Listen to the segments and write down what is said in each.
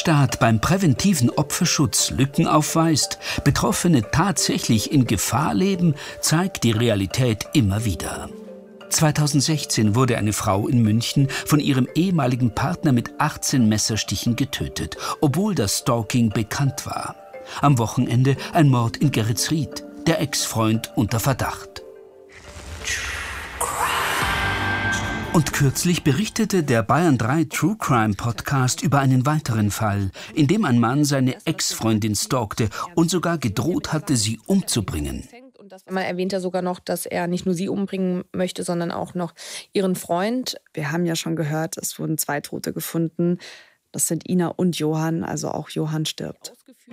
Staat beim präventiven Opferschutz Lücken aufweist, Betroffene tatsächlich in Gefahr leben, zeigt die Realität immer wieder. 2016 wurde eine Frau in München von ihrem ehemaligen Partner mit 18 Messerstichen getötet, obwohl das Stalking bekannt war. Am Wochenende ein Mord in Geretsried, der Ex-Freund unter Verdacht. Und kürzlich berichtete der Bayern 3 True Crime Podcast über einen weiteren Fall, in dem ein Mann seine Ex-Freundin stalkte und sogar gedroht hatte, sie umzubringen. Man erwähnt ja sogar noch, dass er nicht nur sie umbringen möchte, sondern auch noch ihren Freund. Wir haben ja schon gehört, es wurden 2 Tote gefunden. Das sind Ina und Johann, also auch Johann stirbt.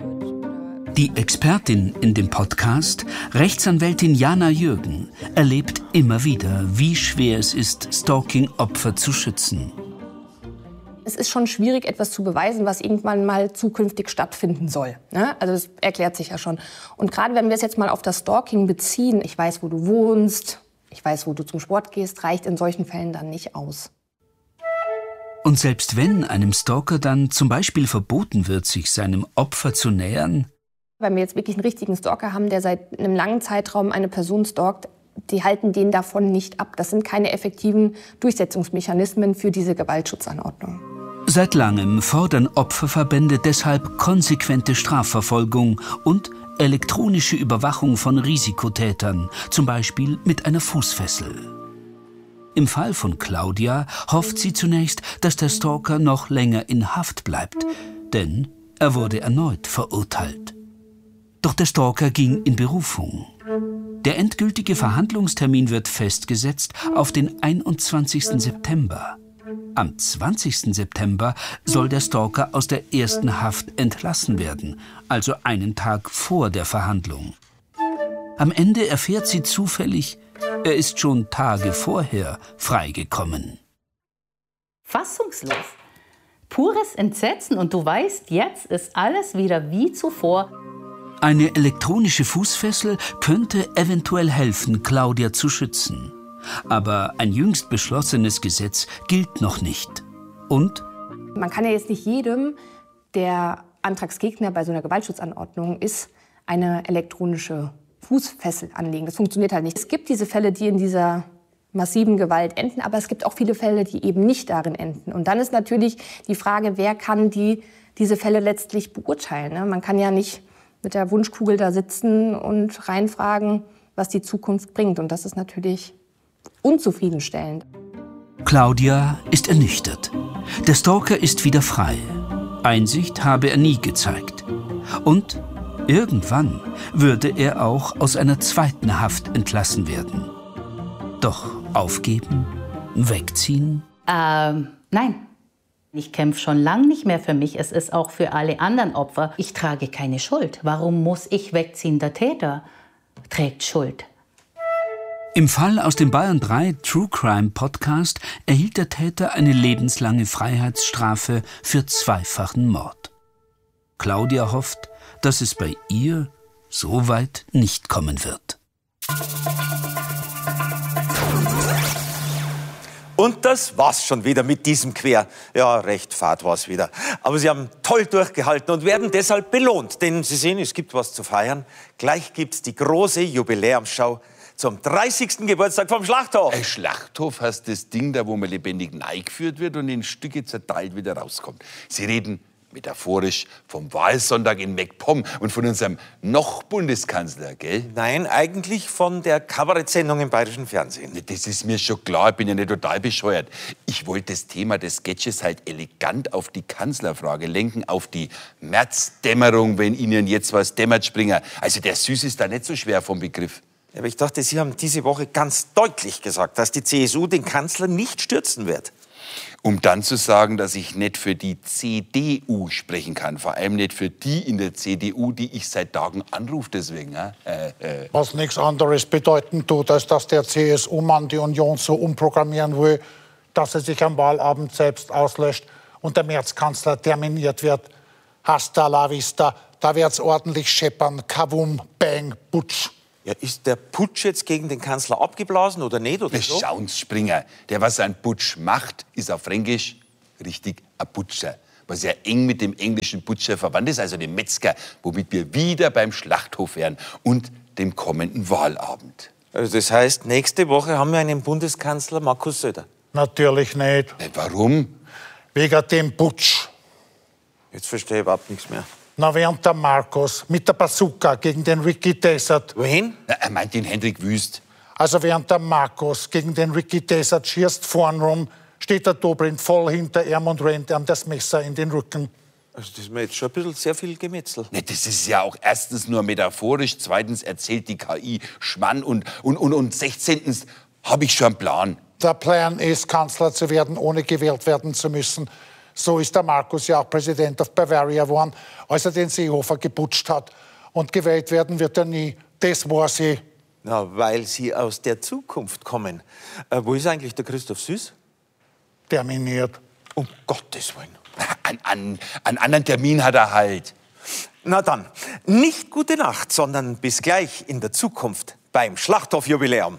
Die Expertin in dem Podcast, Rechtsanwältin Jana Jürgen, erlebt immer wieder, wie schwer es ist, Stalking-Opfer zu schützen. Es ist schon schwierig, etwas zu beweisen, was irgendwann mal zukünftig stattfinden soll. Also das erklärt sich ja schon. Und gerade wenn wir es jetzt mal auf das Stalking beziehen, ich weiß, wo du wohnst, ich weiß, wo du zum Sport gehst, reicht in solchen Fällen dann nicht aus. Und selbst wenn einem Stalker dann zum Beispiel verboten wird, sich seinem Opfer zu nähern, wenn wir jetzt wirklich einen richtigen Stalker haben, der seit einem langen Zeitraum eine Person stalkt, die halten den davon nicht ab. Das sind keine effektiven Durchsetzungsmechanismen für diese Gewaltschutzanordnung. Seit langem fordern Opferverbände deshalb konsequente Strafverfolgung und elektronische Überwachung von Risikotätern, zum Beispiel mit einer Fußfessel. Im Fall von Claudia hofft sie zunächst, dass der Stalker noch länger in Haft bleibt, denn er wurde erneut verurteilt. Doch der Stalker ging in Berufung. Der endgültige Verhandlungstermin wird festgesetzt auf den 21. September. Am 20. September soll der Stalker aus der ersten Haft entlassen werden, also einen Tag vor der Verhandlung. Am Ende erfährt sie zufällig, er ist schon Tage vorher freigekommen. Fassungslos. Pures Entsetzen und du weißt, jetzt ist alles wieder wie zuvor. Eine elektronische Fußfessel könnte eventuell helfen, Claudia zu schützen. Aber ein jüngst beschlossenes Gesetz gilt noch nicht. Und? Man kann ja jetzt nicht jedem, der Antragsgegner bei so einer Gewaltschutzanordnung ist, eine elektronische Fußfessel anlegen. Das funktioniert halt nicht. Es gibt diese Fälle, die in dieser massiven Gewalt enden, aber es gibt auch viele Fälle, die eben nicht darin enden. Und dann ist natürlich die Frage, wer kann diese Fälle letztlich beurteilen, ne? Man kann ja nicht mit der Wunschkugel da sitzen und reinfragen, was die Zukunft bringt. Und das ist natürlich unzufriedenstellend. Claudia ist ernüchtert. Der Stalker ist wieder frei. Einsicht habe er nie gezeigt. Und irgendwann würde er auch aus einer zweiten Haft entlassen werden. Doch aufgeben? Wegziehen? Nein. Ich kämpfe schon lange nicht mehr für mich. Es ist auch für alle anderen Opfer. Ich trage keine Schuld. Warum muss ich wegziehen? Der Täter trägt Schuld. Im Fall aus dem Bayern 3 True Crime Podcast erhielt der Täter eine lebenslange Freiheitsstrafe für 2-fachen Mord. Claudia hofft, dass es bei ihr so weit nicht kommen wird. Und das war's schon wieder mit diesem Quer. Ja, recht fad war's wieder. Aber Sie haben toll durchgehalten und werden deshalb belohnt. Denn Sie sehen, es gibt was zu feiern. Gleich gibt's die große Jubiläumsschau zum 30. Geburtstag vom Schlachthof. Ein Schlachthof heißt das Ding da, wo man lebendig eingeführt wird und in Stücke zerteilt wieder rauskommt. Sie reden metaphorisch vom Wahlsonntag in MacPom und von unserem noch Bundeskanzler, gell? Nein, eigentlich von der Kabarettsendung im Bayerischen Fernsehen. Das ist mir schon klar, ich bin ja nicht total bescheuert. Ich wollte das Thema des Sketches halt elegant auf die Kanzlerfrage lenken, auf die Märzdämmerung, wenn Ihnen jetzt was dämmert, Springer. Also der Süß ist da nicht so schwer vom Begriff. Aber ich dachte, Sie haben diese Woche ganz deutlich gesagt, dass die CSU den Kanzler nicht stürzen wird. Um dann zu sagen, dass ich nicht für die CDU sprechen kann. Vor allem nicht für die in der CDU, die ich seit Tagen anrufe deswegen. Was nichts anderes bedeuten tut, als dass der CSU-Mann die Union so umprogrammieren will, dass er sich am Wahlabend selbst auslöscht und der Märzkanzler terminiert wird. Hasta la vista, da wird's ordentlich scheppern. Kavum, bang, putsch. Ja, ist der Putsch jetzt gegen den Kanzler abgeblasen oder nicht? Oder so? Schauen Sie, Springer, der, was einen Putsch macht, ist auf Fränkisch richtig ein Putscher. was ja eng mit dem englischen Butcher verwandt ist, also dem Metzger, womit wir wieder beim Schlachthof wären und dem kommenden Wahlabend. Also das heißt, nächste Woche haben wir einen Bundeskanzler Markus Söder. Natürlich nicht. Warum? Wegen dem Putsch. Jetzt verstehe ich überhaupt nichts mehr. Na, während der Markus mit der Bazooka gegen den Ricky Desert. Wohin? Na, er meint den Hendrik Wüst. Also während der Markus gegen den Ricky Desert schießt vorn rum, steht der Dobrindt voll hinter ihm und rennt ihm das Messer in den Rücken. Also das ist mir jetzt schon ein bisschen sehr viel Gemetzel. Ne, das ist ja auch erstens nur metaphorisch, zweitens erzählt die KI Schmann und 16. habe ich schon einen Plan. Der Plan ist, Kanzler zu werden, ohne gewählt werden zu müssen. So ist der Markus ja auch Präsident of Bavaria geworden, als er den Seehofer geputscht hat. Und gewählt werden wird er nie. Das war sie. Na, weil Sie aus der Zukunft kommen. Wo ist eigentlich der Christoph Süß? Terminiert. Um Gottes Willen. Einen anderen Termin hat er halt. Na dann, nicht gute Nacht, sondern bis gleich in der Zukunft beim Schlachthofjubiläum.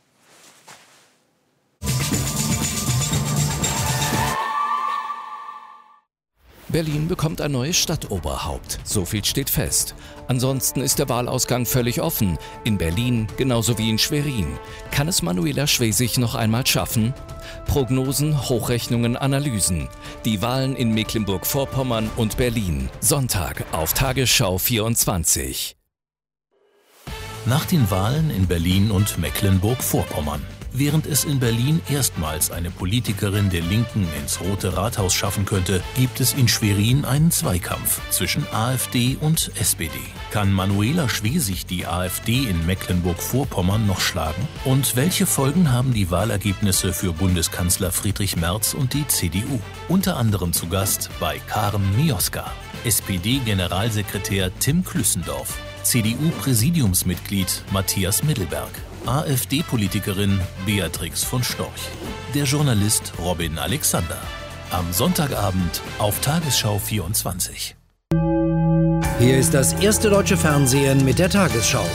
Berlin bekommt ein neues Stadtoberhaupt. So viel steht fest. Ansonsten ist der Wahlausgang völlig offen. In Berlin genauso wie in Schwerin. Kann es Manuela Schwesig noch einmal schaffen? Prognosen, Hochrechnungen, Analysen. Die Wahlen in Mecklenburg-Vorpommern und Berlin. Sonntag auf Tagesschau 24. Nach den Wahlen in Berlin und Mecklenburg-Vorpommern. Während es in Berlin erstmals eine Politikerin der Linken ins Rote Rathaus schaffen könnte, gibt es in Schwerin einen Zweikampf zwischen AfD und SPD. Kann Manuela Schwesig die AfD in Mecklenburg-Vorpommern noch schlagen? Und welche Folgen haben die Wahlergebnisse für Bundeskanzler Friedrich Merz und die CDU? Unter anderem zu Gast bei Karen Mioska, SPD-Generalsekretär Tim Klüssendorf, CDU-Präsidiumsmitglied Matthias Middelberg, AfD-Politikerin Beatrix von Storch, der Journalist Robin Alexander. Am Sonntagabend auf Tagesschau 24. Hier ist das erste deutsche Fernsehen mit der Tagesschau.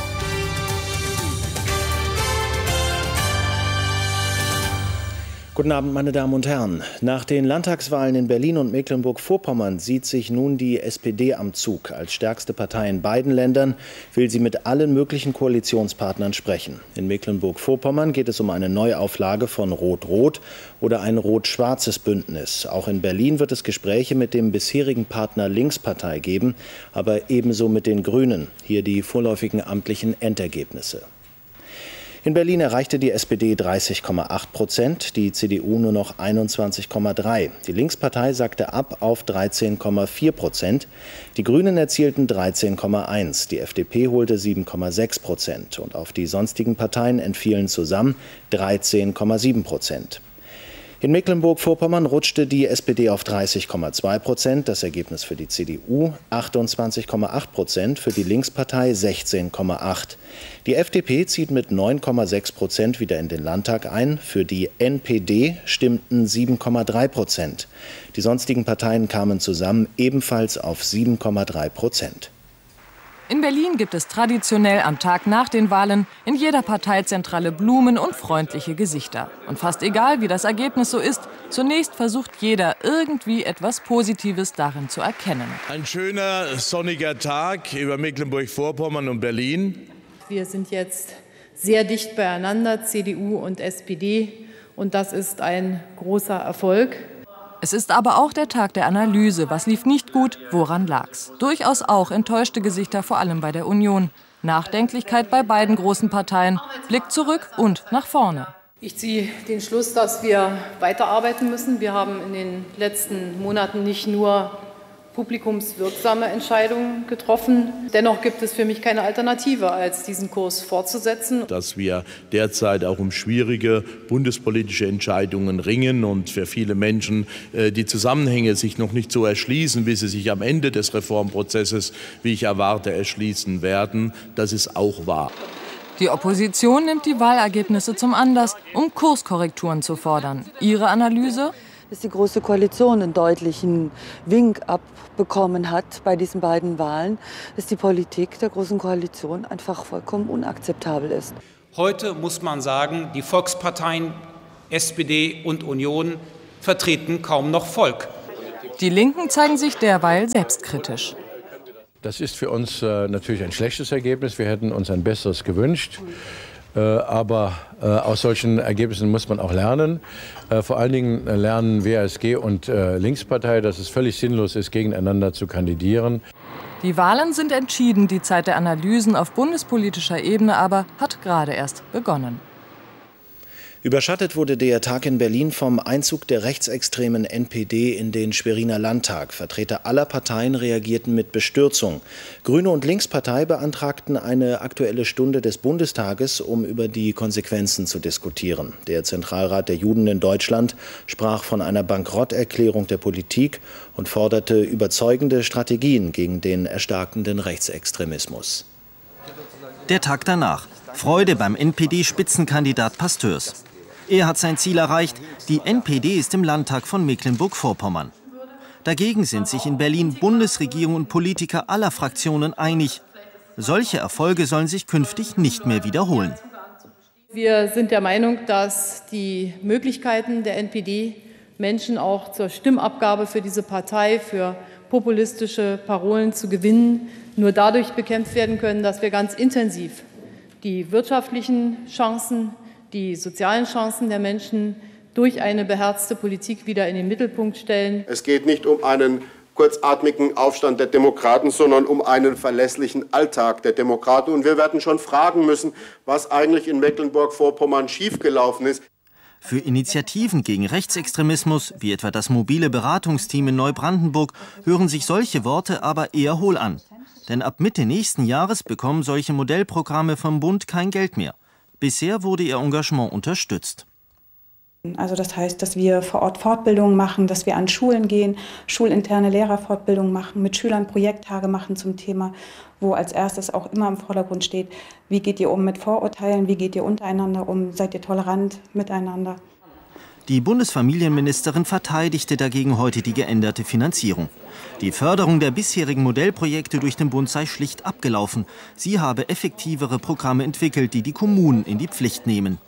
Guten Abend, meine Damen und Herren. Nach den Landtagswahlen in Berlin und Mecklenburg-Vorpommern sieht sich nun die SPD am Zug. Als stärkste Partei in beiden Ländern will sie mit allen möglichen Koalitionspartnern sprechen. In Mecklenburg-Vorpommern geht es um eine Neuauflage von Rot-Rot oder ein rot-schwarzes Bündnis. Auch in Berlin wird es Gespräche mit dem bisherigen Partner Linkspartei geben, aber ebenso mit den Grünen. Hier die vorläufigen amtlichen Endergebnisse. In Berlin erreichte die SPD 30,8%, die CDU nur noch 21,3%. Die Linkspartei sackte ab auf 13,4%. Die Grünen erzielten 13,1%. Die FDP holte 7,6%. Und auf die sonstigen Parteien entfielen zusammen 13,7%. In Mecklenburg-Vorpommern rutschte die SPD auf 30,2%, das Ergebnis für die CDU 28,8%, für die Linkspartei 16,8%. Die FDP zieht mit 9,6% wieder in den Landtag ein, für die NPD stimmten 7,3%. Die sonstigen Parteien kamen zusammen ebenfalls auf 7,3%. In Berlin gibt es traditionell am Tag nach den Wahlen in jeder Parteizentrale Blumen und freundliche Gesichter. Und fast egal, wie das Ergebnis so ist, zunächst versucht jeder irgendwie etwas Positives darin zu erkennen. Ein schöner, sonniger Tag über Mecklenburg-Vorpommern und Berlin. Wir sind jetzt sehr dicht beieinander, CDU und SPD, und das ist ein großer Erfolg. Es ist aber auch der Tag der Analyse. Was lief nicht gut, woran lag's? Durchaus auch enttäuschte Gesichter, vor allem bei der Union. Nachdenklichkeit bei beiden großen Parteien. Blick zurück und nach vorne. Ich ziehe den Schluss, dass wir weiterarbeiten müssen. Wir haben in den letzten Monaten nicht nur publikumswirksame Entscheidungen getroffen. Dennoch gibt es für mich keine Alternative, als diesen Kurs fortzusetzen. Dass wir derzeit auch um schwierige bundespolitische Entscheidungen ringen und für viele Menschen die Zusammenhänge sich noch nicht so erschließen, wie sie sich am Ende des Reformprozesses, wie ich erwarte, erschließen werden. Das ist auch wahr. Die Opposition nimmt die Wahlergebnisse zum Anlass, um Kurskorrekturen zu fordern. Ihre Analyse? Dass die Große Koalition einen deutlichen Wink abbekommen hat bei diesen beiden Wahlen, dass die Politik der Großen Koalition einfach vollkommen unakzeptabel ist. Heute muss man sagen, die Volksparteien SPD und Union vertreten kaum noch Volk. Die Linken zeigen sich derweil selbstkritisch. Das ist für uns natürlich ein schlechtes Ergebnis. Wir hätten uns ein besseres gewünscht. Aber aus solchen Ergebnissen muss man auch lernen. Vor allen Dingen lernen WASG und Linkspartei, dass es völlig sinnlos ist, gegeneinander zu kandidieren. Die Wahlen sind entschieden, die Zeit der Analysen auf bundespolitischer Ebene aber hat gerade erst begonnen. Überschattet wurde der Tag in Berlin vom Einzug der rechtsextremen NPD in den Schweriner Landtag. Vertreter aller Parteien reagierten mit Bestürzung. Grüne und Linkspartei beantragten eine Aktuelle Stunde des Bundestages, um über die Konsequenzen zu diskutieren. Der Zentralrat der Juden in Deutschland sprach von einer Bankrotterklärung der Politik und forderte überzeugende Strategien gegen den erstarkenden Rechtsextremismus. Der Tag danach. Freude beim NPD-Spitzenkandidat Pasteurs. Er hat sein Ziel erreicht. Die NPD ist im Landtag von Mecklenburg-Vorpommern. Dagegen sind sich in Berlin Bundesregierung und Politiker aller Fraktionen einig. Solche Erfolge sollen sich künftig nicht mehr wiederholen. Wir sind der Meinung, dass die Möglichkeiten der NPD, Menschen auch zur Stimmabgabe für diese Partei, für populistische Parolen zu gewinnen, nur dadurch bekämpft werden können, dass wir ganz intensiv die wirtschaftlichen Chancen, die sozialen Chancen der Menschen durch eine beherzte Politik wieder in den Mittelpunkt stellen. Es geht nicht um einen kurzatmigen Aufstand der Demokraten, sondern um einen verlässlichen Alltag der Demokraten. Und wir werden schon fragen müssen, was eigentlich in Mecklenburg-Vorpommern schiefgelaufen ist. Für Initiativen gegen Rechtsextremismus, wie etwa das mobile Beratungsteam in Neubrandenburg, hören sich solche Worte aber eher hohl an. Denn ab Mitte nächsten Jahres bekommen solche Modellprogramme vom Bund kein Geld mehr. Bisher wurde ihr Engagement unterstützt. Also das heißt, dass wir vor Ort Fortbildungen machen, dass wir an Schulen gehen, schulinterne Lehrerfortbildungen machen, mit Schülern Projekttage machen zum Thema, wo als erstes auch immer im Vordergrund steht, wie geht ihr um mit Vorurteilen, wie geht ihr untereinander um, seid ihr tolerant miteinander. Die Bundesfamilienministerin verteidigte dagegen heute die geänderte Finanzierung. Die Förderung der bisherigen Modellprojekte durch den Bund sei schlicht abgelaufen. Sie habe effektivere Programme entwickelt, die die Kommunen in die Pflicht nehmen.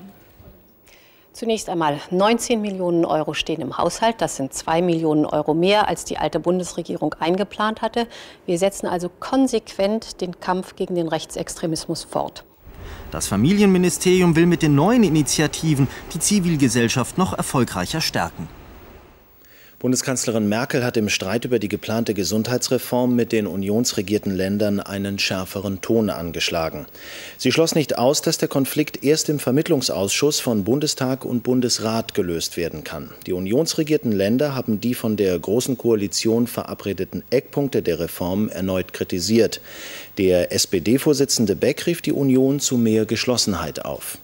Zunächst einmal 19 Millionen Euro stehen im Haushalt. Das sind 2 Millionen Euro mehr, als die alte Bundesregierung eingeplant hatte. Wir setzen also konsequent den Kampf gegen den Rechtsextremismus fort. Das Familienministerium will mit den neuen Initiativen die Zivilgesellschaft noch erfolgreicher stärken. Bundeskanzlerin Merkel hat im Streit über die geplante Gesundheitsreform mit den unionsregierten Ländern einen schärferen Ton angeschlagen. Sie schloss nicht aus, dass der Konflikt erst im Vermittlungsausschuss von Bundestag und Bundesrat gelöst werden kann. Die unionsregierten Länder haben die von der Großen Koalition verabredeten Eckpunkte der Reform erneut kritisiert. Der SPD-Vorsitzende Beck rief die Union zu mehr Geschlossenheit auf.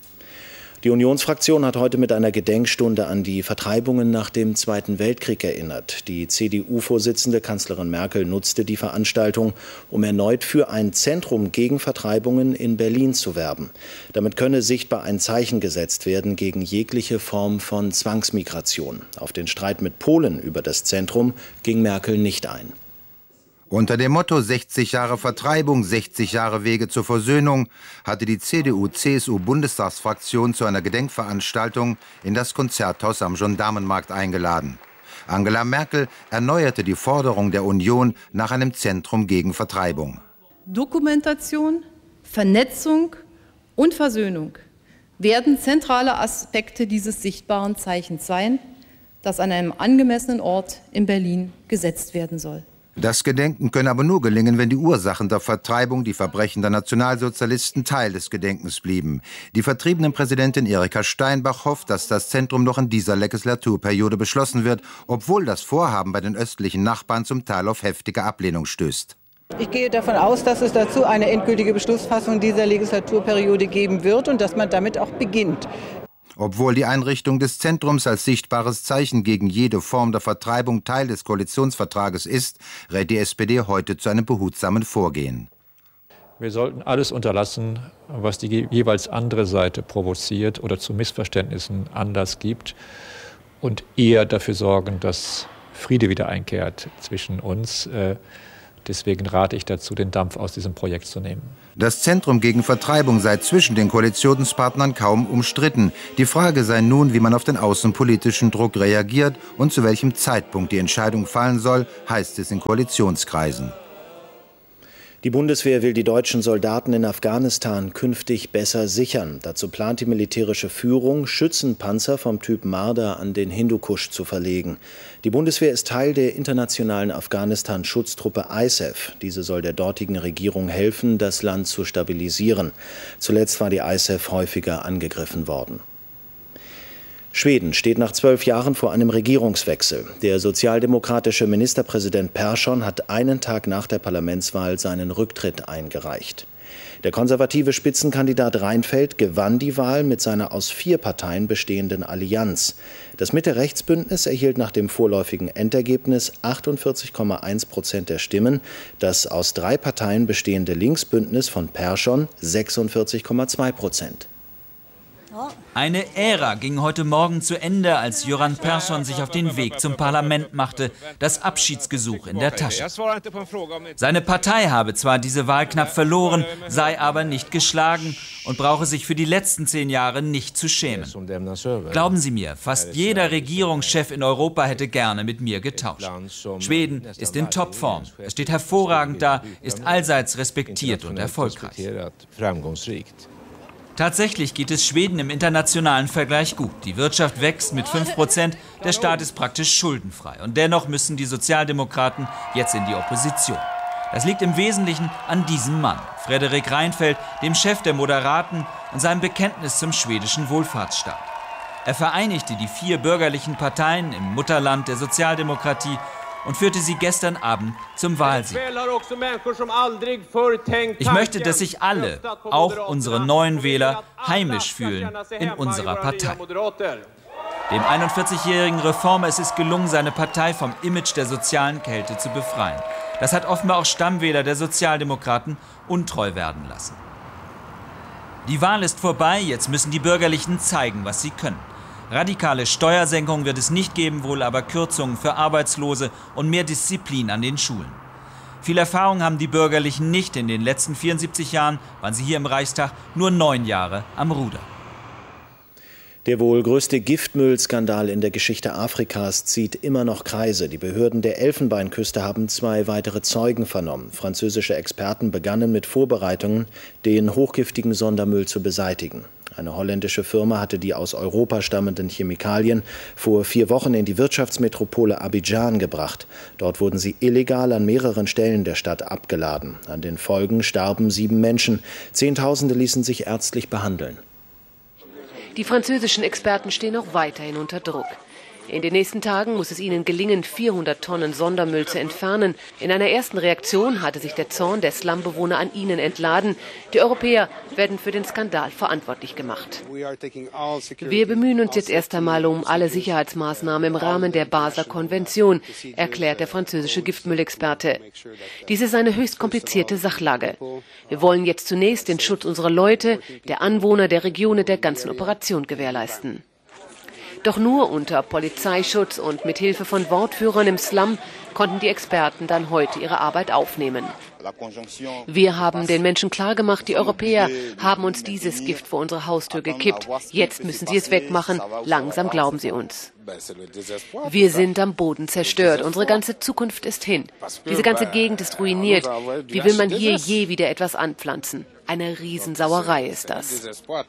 Die Unionsfraktion hat heute mit einer Gedenkstunde an die Vertreibungen nach dem Zweiten Weltkrieg erinnert. Die CDU-Vorsitzende Kanzlerin Merkel nutzte die Veranstaltung, um erneut für ein Zentrum gegen Vertreibungen in Berlin zu werben. Damit könne sichtbar ein Zeichen gesetzt werden gegen jegliche Form von Zwangsmigration. Auf den Streit mit Polen über das Zentrum ging Merkel nicht ein. Unter dem Motto 60 Jahre Vertreibung, 60 Jahre Wege zur Versöhnung hatte die CDU-CSU-Bundestagsfraktion zu einer Gedenkveranstaltung in das Konzerthaus am Gendarmenmarkt eingeladen. Angela Merkel erneuerte die Forderung der Union nach einem Zentrum gegen Vertreibung. Dokumentation, Vernetzung und Versöhnung werden zentrale Aspekte dieses sichtbaren Zeichens sein, das an einem angemessenen Ort in Berlin gesetzt werden soll. Das Gedenken könne aber nur gelingen, wenn die Ursachen der Vertreibung, die Verbrechen der Nationalsozialisten, Teil des Gedenkens blieben. Die Vertriebenenpräsidentin Erika Steinbach hofft, dass das Zentrum noch in dieser Legislaturperiode beschlossen wird, obwohl das Vorhaben bei den östlichen Nachbarn zum Teil auf heftige Ablehnung stößt. Ich gehe davon aus, dass es dazu eine endgültige Beschlussfassung dieser Legislaturperiode geben wird und dass man damit auch beginnt. Obwohl die Einrichtung des Zentrums als sichtbares Zeichen gegen jede Form der Vertreibung Teil des Koalitionsvertrages ist, rät die SPD heute zu einem behutsamen Vorgehen. Wir sollten alles unterlassen, was die jeweils andere Seite provoziert oder zu Missverständnissen Anlass gibt, und eher dafür sorgen, dass Friede wieder einkehrt zwischen uns. Deswegen rate ich dazu, den Dampf aus diesem Projekt zu nehmen. Das Zentrum gegen Vertreibung sei zwischen den Koalitionspartnern kaum umstritten. Die Frage sei nun, wie man auf den außenpolitischen Druck reagiert und zu welchem Zeitpunkt die Entscheidung fallen soll, heißt es in Koalitionskreisen. Die Bundeswehr will die deutschen Soldaten in Afghanistan künftig besser sichern. Dazu plant die militärische Führung, Schützenpanzer vom Typ Marder an den Hindukusch zu verlegen. Die Bundeswehr ist Teil der internationalen Afghanistan-Schutztruppe ISAF. Diese soll der dortigen Regierung helfen, das Land zu stabilisieren. Zuletzt war die ISAF häufiger angegriffen worden. Schweden steht nach 12 Jahren vor einem Regierungswechsel. Der sozialdemokratische Ministerpräsident Persson hat einen Tag nach der Parlamentswahl seinen Rücktritt eingereicht. Der konservative Spitzenkandidat Reinfeldt gewann die Wahl mit seiner aus 4 Parteien bestehenden Allianz. Das Mitte-Rechts-Bündnis erhielt nach dem vorläufigen Endergebnis 48,1% der Stimmen, das aus 3 Parteien bestehende Linksbündnis von Persson 46,2%. Eine Ära ging heute Morgen zu Ende, als Göran Persson sich auf den Weg zum Parlament machte, das Abschiedsgesuch in der Tasche. Seine Partei habe zwar diese Wahl knapp verloren, sei aber nicht geschlagen und brauche sich für die letzten 10 Jahre nicht zu schämen. Glauben Sie mir, fast jeder Regierungschef in Europa hätte gerne mit mir getauscht. Schweden ist in Topform, es steht hervorragend da, ist allseits respektiert und erfolgreich. Tatsächlich geht es Schweden im internationalen Vergleich gut. Die Wirtschaft wächst mit 5%, der Staat ist praktisch schuldenfrei. Und dennoch müssen die Sozialdemokraten jetzt in die Opposition. Das liegt im Wesentlichen an diesem Mann, Fredrik Reinfeldt, dem Chef der Moderaten und seinem Bekenntnis zum schwedischen Wohlfahrtsstaat. Er vereinigte die 4 bürgerlichen Parteien im Mutterland der Sozialdemokratie und führte sie gestern Abend zum Wahlsieg. Ich möchte, dass sich alle, auch unsere neuen Wähler, heimisch fühlen in unserer Partei. Dem 41-jährigen Reformer ist es gelungen, seine Partei vom Image der sozialen Kälte zu befreien. Das hat offenbar auch Stammwähler der Sozialdemokraten untreu werden lassen. Die Wahl ist vorbei, jetzt müssen die Bürgerlichen zeigen, was sie können. Radikale Steuersenkungen wird es nicht geben, wohl aber Kürzungen für Arbeitslose und mehr Disziplin an den Schulen. Viel Erfahrung haben die Bürgerlichen nicht. In den letzten 74 Jahren waren sie hier im Reichstag nur 9 Jahre am Ruder. Der wohl größte Giftmüllskandal in der Geschichte Afrikas zieht immer noch Kreise. Die Behörden der Elfenbeinküste haben 2 weitere Zeugen vernommen. Französische Experten begannen mit Vorbereitungen, den hochgiftigen Sondermüll zu beseitigen. Eine holländische Firma hatte die aus Europa stammenden Chemikalien vor 4 Wochen in die Wirtschaftsmetropole Abidjan gebracht. Dort wurden sie illegal an mehreren Stellen der Stadt abgeladen. An den Folgen starben 7 Menschen. Zehntausende ließen sich ärztlich behandeln. Die französischen Experten stehen auch weiterhin unter Druck. In den nächsten Tagen muss es ihnen gelingen, 400 Tonnen Sondermüll zu entfernen. In einer ersten Reaktion hatte sich der Zorn der Slumbewohner an ihnen entladen. Die Europäer werden für den Skandal verantwortlich gemacht. Wir bemühen uns jetzt erst einmal um alle Sicherheitsmaßnahmen im Rahmen der Baseler Konvention, erklärt der französische Giftmüllexperte. Dies ist eine höchst komplizierte Sachlage. Wir wollen jetzt zunächst den Schutz unserer Leute, der Anwohner der Regionen der ganzen Operation gewährleisten. Doch nur unter Polizeischutz und mit Hilfe von Wortführern im Slum konnten die Experten dann heute ihre Arbeit aufnehmen. Wir haben den Menschen klargemacht, die Europäer haben uns dieses Gift vor unsere Haustür gekippt. Jetzt müssen sie es wegmachen. Langsam glauben sie uns. Wir sind am Boden zerstört. Unsere ganze Zukunft ist hin. Diese ganze Gegend ist ruiniert. Wie will man hier je wieder etwas anpflanzen? Eine Riesensauerei ist das.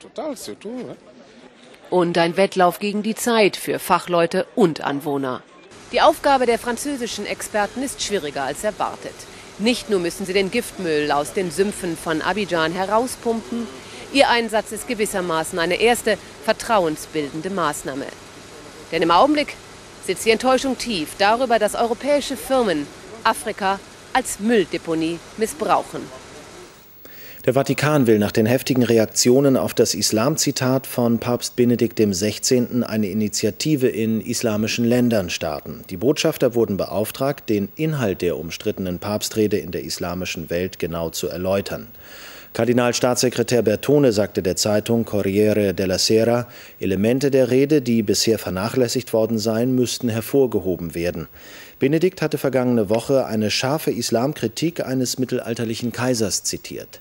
Und ein Wettlauf gegen die Zeit für Fachleute und Anwohner. Die Aufgabe der französischen Experten ist schwieriger als erwartet. Nicht nur müssen sie den Giftmüll aus den Sümpfen von Abidjan herauspumpen, ihr Einsatz ist gewissermaßen eine erste vertrauensbildende Maßnahme. Denn im Augenblick sitzt die Enttäuschung tief darüber, dass europäische Firmen Afrika als Mülldeponie missbrauchen. Der Vatikan will nach den heftigen Reaktionen auf das Islamzitat von Papst Benedikt XVI. Eine Initiative in islamischen Ländern starten. Die Botschafter wurden beauftragt, den Inhalt der umstrittenen Papstrede in der islamischen Welt genau zu erläutern. Kardinalstaatssekretär Bertone sagte der Zeitung Corriere della Sera, Elemente der Rede, die bisher vernachlässigt worden seien, müssten hervorgehoben werden. Benedikt hatte vergangene Woche eine scharfe Islamkritik eines mittelalterlichen Kaisers zitiert.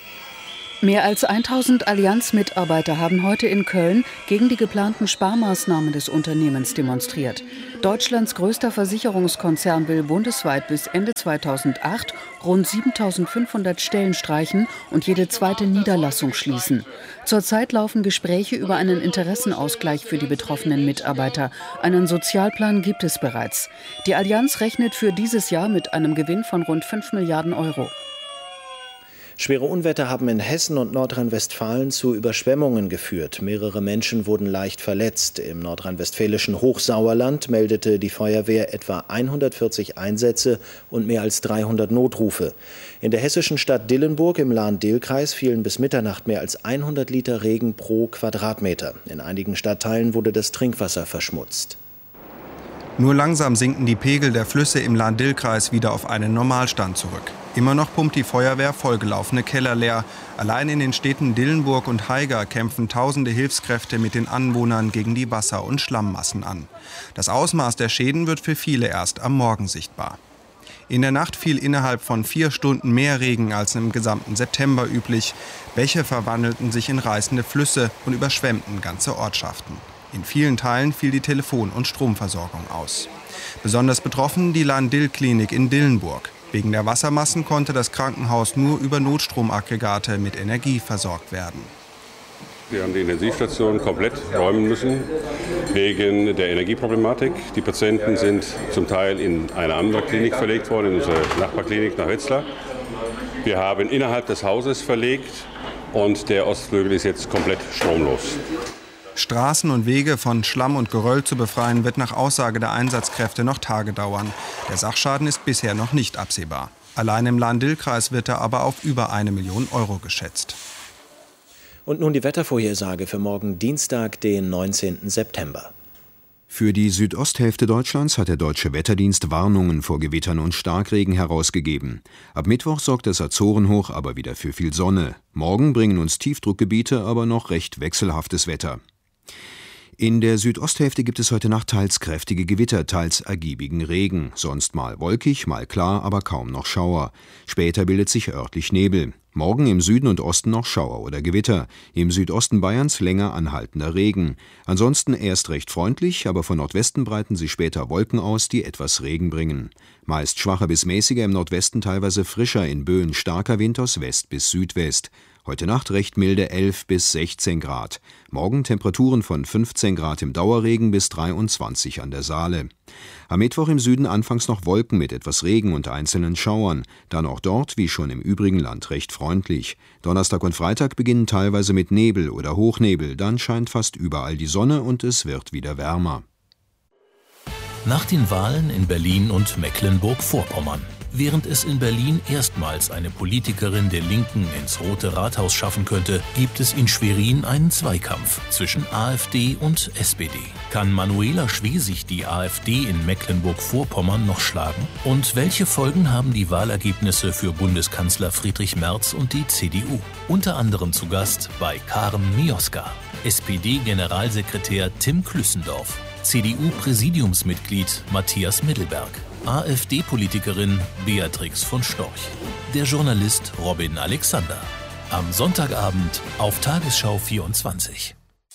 Mehr als 1000 Allianz-Mitarbeiter haben heute in Köln gegen die geplanten Sparmaßnahmen des Unternehmens demonstriert. Deutschlands größter Versicherungskonzern will bundesweit bis Ende 2008 rund 7.500 Stellen streichen und jede zweite Niederlassung schließen. Zurzeit laufen Gespräche über einen Interessenausgleich für die betroffenen Mitarbeiter. Einen Sozialplan gibt es bereits. Die Allianz rechnet für dieses Jahr mit einem Gewinn von rund 5 Milliarden Euro. Schwere Unwetter haben in Hessen und Nordrhein-Westfalen zu Überschwemmungen geführt. Mehrere Menschen wurden leicht verletzt. Im nordrhein-westfälischen Hochsauerland meldete die Feuerwehr etwa 140 Einsätze und mehr als 300 Notrufe. In der hessischen Stadt Dillenburg im Lahn-Dill-Kreis fielen bis Mitternacht mehr als 100 Liter Regen pro Quadratmeter. In einigen Stadtteilen wurde das Trinkwasser verschmutzt. Nur langsam sinken die Pegel der Flüsse im Lahn-Dill-Kreis wieder auf einen Normalstand zurück. Immer noch pumpt die Feuerwehr vollgelaufene Keller leer. Allein in den Städten Dillenburg und Haiger kämpfen tausende Hilfskräfte mit den Anwohnern gegen die Wasser- und Schlammmassen an. Das Ausmaß der Schäden wird für viele erst am Morgen sichtbar. In der Nacht fiel innerhalb von 4 Stunden mehr Regen als im gesamten September üblich. Bäche verwandelten sich in reißende Flüsse und überschwemmten ganze Ortschaften. In vielen Teilen fiel die Telefon- und Stromversorgung aus. Besonders betroffen die Lahn-Dill-Klinik in Dillenburg. Wegen der Wassermassen konnte das Krankenhaus nur über Notstromaggregate mit Energie versorgt werden. Wir haben die Intensivstation komplett räumen müssen, wegen der Energieproblematik. Die Patienten sind zum Teil in eine andere Klinik verlegt worden, in unsere Nachbarklinik nach Wetzlar. Wir haben innerhalb des Hauses verlegt und der Ostflügel ist jetzt komplett stromlos. Straßen und Wege von Schlamm und Geröll zu befreien, wird nach Aussage der Einsatzkräfte noch Tage dauern. Der Sachschaden ist bisher noch nicht absehbar. Allein im Lahn-Dill-Kreis wird er aber auf über 1 Million Euro geschätzt. Und nun die Wettervorhersage für morgen Dienstag, den 19. September. Für die Südosthälfte Deutschlands hat der Deutsche Wetterdienst Warnungen vor Gewittern und Starkregen herausgegeben. Ab Mittwoch sorgt das Azorenhoch aber wieder für viel Sonne. Morgen bringen uns Tiefdruckgebiete aber noch recht wechselhaftes Wetter. In der Südosthälfte gibt es heute Nacht teils kräftige Gewitter, teils ergiebigen Regen. Sonst mal wolkig, mal klar, aber kaum noch Schauer. Später bildet sich örtlich Nebel. Morgen im Süden und Osten noch Schauer oder Gewitter. Im Südosten Bayerns länger anhaltender Regen. Ansonsten erst recht freundlich, aber von Nordwesten breiten sich später Wolken aus, die etwas Regen bringen. Meist schwacher bis mäßiger, im Nordwesten teilweise frischer, in Böen starker Wind aus West bis Südwest. Heute Nacht recht milde 11 bis 16 Grad. Morgen Temperaturen von 15 Grad im Dauerregen bis 23 an der Saale. Am Mittwoch im Süden anfangs noch Wolken mit etwas Regen und einzelnen Schauern. Dann auch dort, wie schon im übrigen Land, recht freundlich. Donnerstag und Freitag beginnen teilweise mit Nebel oder Hochnebel. Dann scheint fast überall die Sonne und es wird wieder wärmer. Nach den Wahlen in Berlin und Mecklenburg-Vorpommern. Während es in Berlin erstmals eine Politikerin der Linken ins Rote Rathaus schaffen könnte, gibt es in Schwerin einen Zweikampf zwischen AfD und SPD. Kann Manuela Schwesig die AfD in Mecklenburg-Vorpommern noch schlagen? Und welche Folgen haben die Wahlergebnisse für Bundeskanzler Friedrich Merz und die CDU? Unter anderem zu Gast bei Karen Mioska, SPD-Generalsekretär Tim Klüssendorf, CDU-Präsidiumsmitglied Matthias Mittelberg, AfD-Politikerin Beatrix von Storch, der Journalist Robin Alexander. Am Sonntagabend auf Tagesschau 24.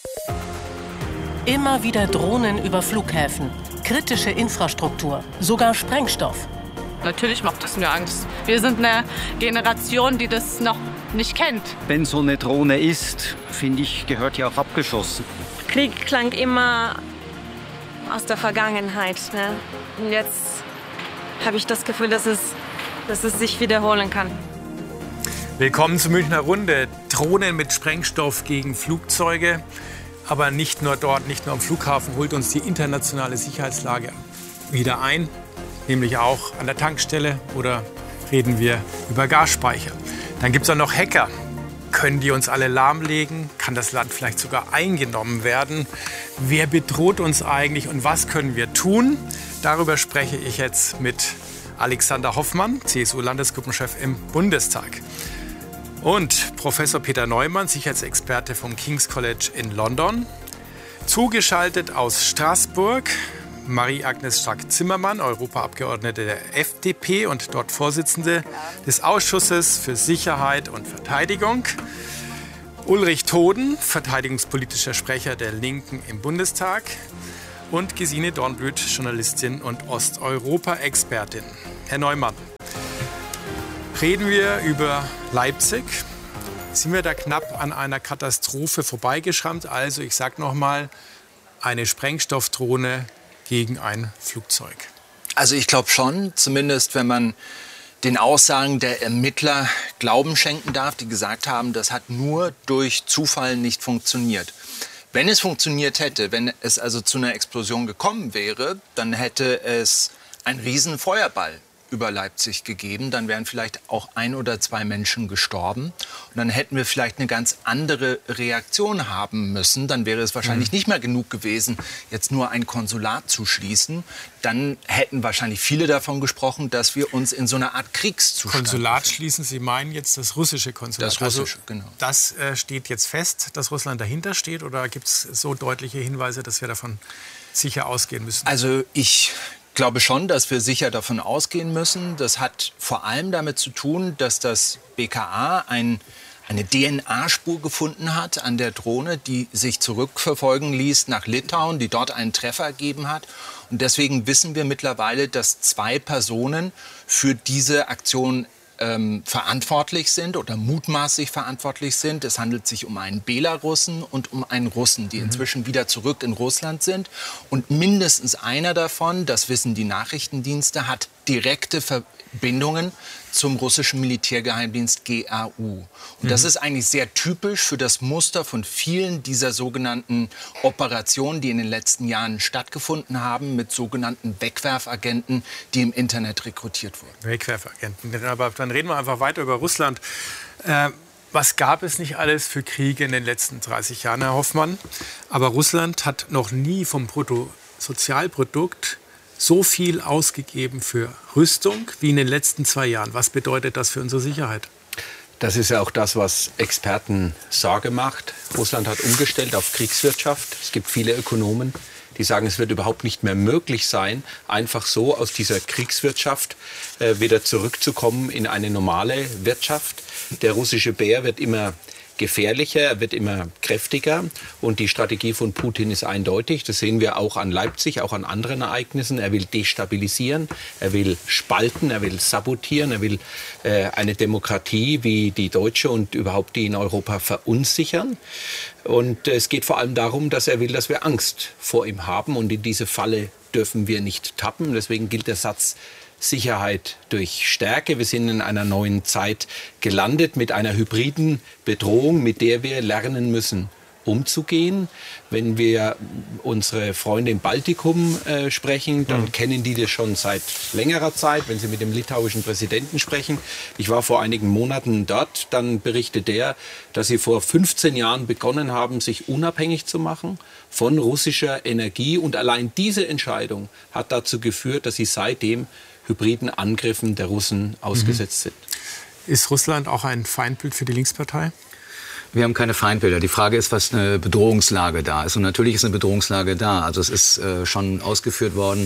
Immer wieder Drohnen über Flughäfen, kritische Infrastruktur, sogar Sprengstoff. Natürlich macht es mir Angst. Wir sind eine Generation, die das noch nicht kennt. Wenn so eine Drohne ist, finde ich, gehört die auch abgeschossen. Krieg klang immer aus der Vergangenheit. Ne? Und jetzt habe ich das Gefühl, dass es sich wiederholen kann. Willkommen zur Münchner Runde. Drohnen mit Sprengstoff gegen Flugzeuge. Aber nicht nur dort, nicht nur am Flughafen holt uns die internationale Sicherheitslage wieder ein. Nämlich auch an der Tankstelle oder reden wir über Gasspeicher. Dann gibt es auch noch Hacker. Können die uns alle lahmlegen? Kann das Land vielleicht sogar eingenommen werden? Wer bedroht uns eigentlich und was können wir tun? Darüber spreche ich jetzt mit Alexander Hoffmann, CSU-Landesgruppenchef im Bundestag. Und Professor Peter Neumann, Sicherheitsexperte vom King's College in London. Zugeschaltet aus Straßburg Marie-Agnes Strack-Zimmermann, Europaabgeordnete der FDP und dort Vorsitzende des Ausschusses für Sicherheit und Verteidigung. Ulrich Toden, verteidigungspolitischer Sprecher der Linken im Bundestag. Und Gesine Dornblüt, Journalistin und Osteuropa-Expertin. Herr Neumann, reden wir über Leipzig. Sind wir da knapp an einer Katastrophe vorbeigeschrammt? Also, ich sage noch mal, eine Sprengstoffdrohne gegen ein Flugzeug. Also ich glaube schon, zumindest wenn man den Aussagen der Ermittler Glauben schenken darf, die gesagt haben, das hat nur durch Zufall nicht funktioniert. Wenn es funktioniert hätte, wenn es also zu einer Explosion gekommen wäre, dann hätte es einen riesen Feuerball über Leipzig gegeben. Dann wären vielleicht auch 1 oder 2 Menschen gestorben. Und dann hätten wir vielleicht eine ganz andere Reaktion haben müssen. Dann wäre es wahrscheinlich nicht mehr genug gewesen, jetzt nur ein Konsulat zu schließen. Dann hätten wahrscheinlich viele davon gesprochen, dass wir uns in so einer Art Kriegszustand Konsulat schließen, Sie meinen jetzt das russische Konsulat? Das russische, genau. Das steht jetzt fest, dass Russland dahinter steht? Oder gibt es so deutliche Hinweise, dass wir davon sicher ausgehen müssen? Also ich glaube schon, dass wir sicher davon ausgehen müssen. Das hat vor allem damit zu tun, dass das BKA eine DNA-Spur gefunden hat an der Drohne, die sich zurückverfolgen ließ nach Litauen, die dort einen Treffer ergeben hat. Und deswegen wissen wir mittlerweile, dass 2 Personen für diese Aktion verantwortlich sind oder mutmaßlich verantwortlich sind. Es handelt sich um einen Belarussen und um einen Russen, die inzwischen wieder zurück in Russland sind. Und mindestens einer davon, das wissen die Nachrichtendienste, hat direkte Verbindungen zum russischen Militärgeheimdienst GRU. Und das ist eigentlich sehr typisch für das Muster von vielen dieser sogenannten Operationen, die in den letzten Jahren stattgefunden haben, mit sogenannten Wegwerfagenten, die im Internet rekrutiert wurden. Wegwerfagenten. Aber dann reden wir einfach weiter über Russland. Was gab es nicht alles für Kriege in den letzten 30 Jahren, Herr Hoffmann? Aber Russland hat noch nie vom Bruttosozialprodukt so viel ausgegeben für Rüstung wie in den letzten 2 Jahren. Was bedeutet das für unsere Sicherheit? Das ist ja auch das, was Experten Sorge macht. Russland hat umgestellt auf Kriegswirtschaft. Es gibt viele Ökonomen, die sagen, es wird überhaupt nicht mehr möglich sein, einfach so aus dieser Kriegswirtschaft wieder zurückzukommen in eine normale Wirtschaft. Der russische Bär wird immer gefährlicher, er wird immer kräftiger und die Strategie von Putin ist eindeutig. Das sehen wir auch an Leipzig, auch an anderen Ereignissen. Er will destabilisieren, er will spalten, er will sabotieren, er will eine Demokratie wie die deutsche und überhaupt die in Europa verunsichern. Und es geht vor allem darum, dass er will, dass wir Angst vor ihm haben und in diese Falle dürfen wir nicht tappen. Deswegen gilt der Satz, Sicherheit durch Stärke. Wir sind in einer neuen Zeit gelandet mit einer hybriden Bedrohung, mit der wir lernen müssen, umzugehen. Wenn wir unsere Freunde im Baltikum sprechen, dann kennen die das schon seit längerer Zeit. Wenn Sie mit dem litauischen Präsidenten sprechen, ich war vor einigen Monaten dort, dann berichtet der, dass sie vor 15 Jahren begonnen haben, sich unabhängig zu machen von russischer Energie. Und allein diese Entscheidung hat dazu geführt, dass sie seitdem hybriden Angriffen der Russen ausgesetzt sind. Ist Russland auch ein Feindbild für die Linkspartei? Wir haben keine Feindbilder. Die Frage ist, was eine Bedrohungslage da ist. Und natürlich ist eine Bedrohungslage da. Also es ist schon ausgeführt worden,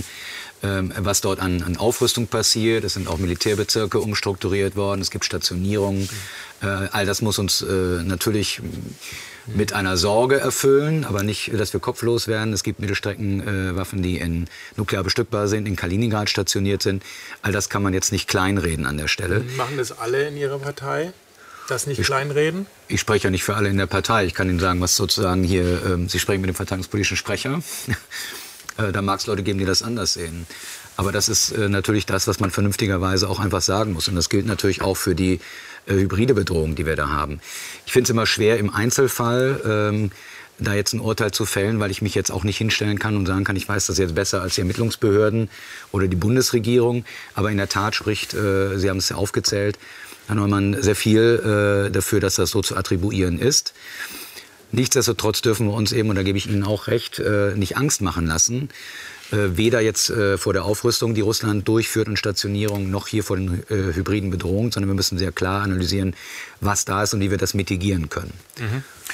was dort an Aufrüstung passiert. Es sind auch Militärbezirke umstrukturiert worden. Es gibt Stationierungen. All das muss uns natürlich mit einer Sorge erfüllen, aber nicht, dass wir kopflos werden. Es gibt Mittelstreckenwaffen, die nuklear bestückbar sind, in Kaliningrad stationiert sind. All das kann man jetzt nicht kleinreden an der Stelle. Machen das alle in Ihrer Partei? Das nicht kleinreden? Ich spreche ja nicht für alle in der Partei. Ich kann Ihnen sagen, was sozusagen hier, Sie sprechen mit dem verteidigungspolitischen Sprecher. Da mag es Leute geben, die das anders sehen. Aber das ist natürlich das, was man vernünftigerweise auch einfach sagen muss. Und das gilt natürlich auch für die hybride Bedrohung, die wir da haben. Ich finde es immer schwer im Einzelfall, da jetzt ein Urteil zu fällen, weil ich mich jetzt auch nicht hinstellen kann und sagen kann, ich weiß das jetzt besser als die Ermittlungsbehörden oder die Bundesregierung. Aber in der Tat spricht, Sie haben es ja aufgezählt, Herr Neumann, sehr viel dafür, dass das so zu attribuieren ist. Nichtsdestotrotz dürfen wir uns eben, und da gebe ich Ihnen auch recht, nicht Angst machen lassen. Weder jetzt vor der Aufrüstung, die Russland durchführt und Stationierung, noch hier vor den hybriden Bedrohungen, sondern wir müssen sehr klar analysieren, was da ist und wie wir das mitigieren können.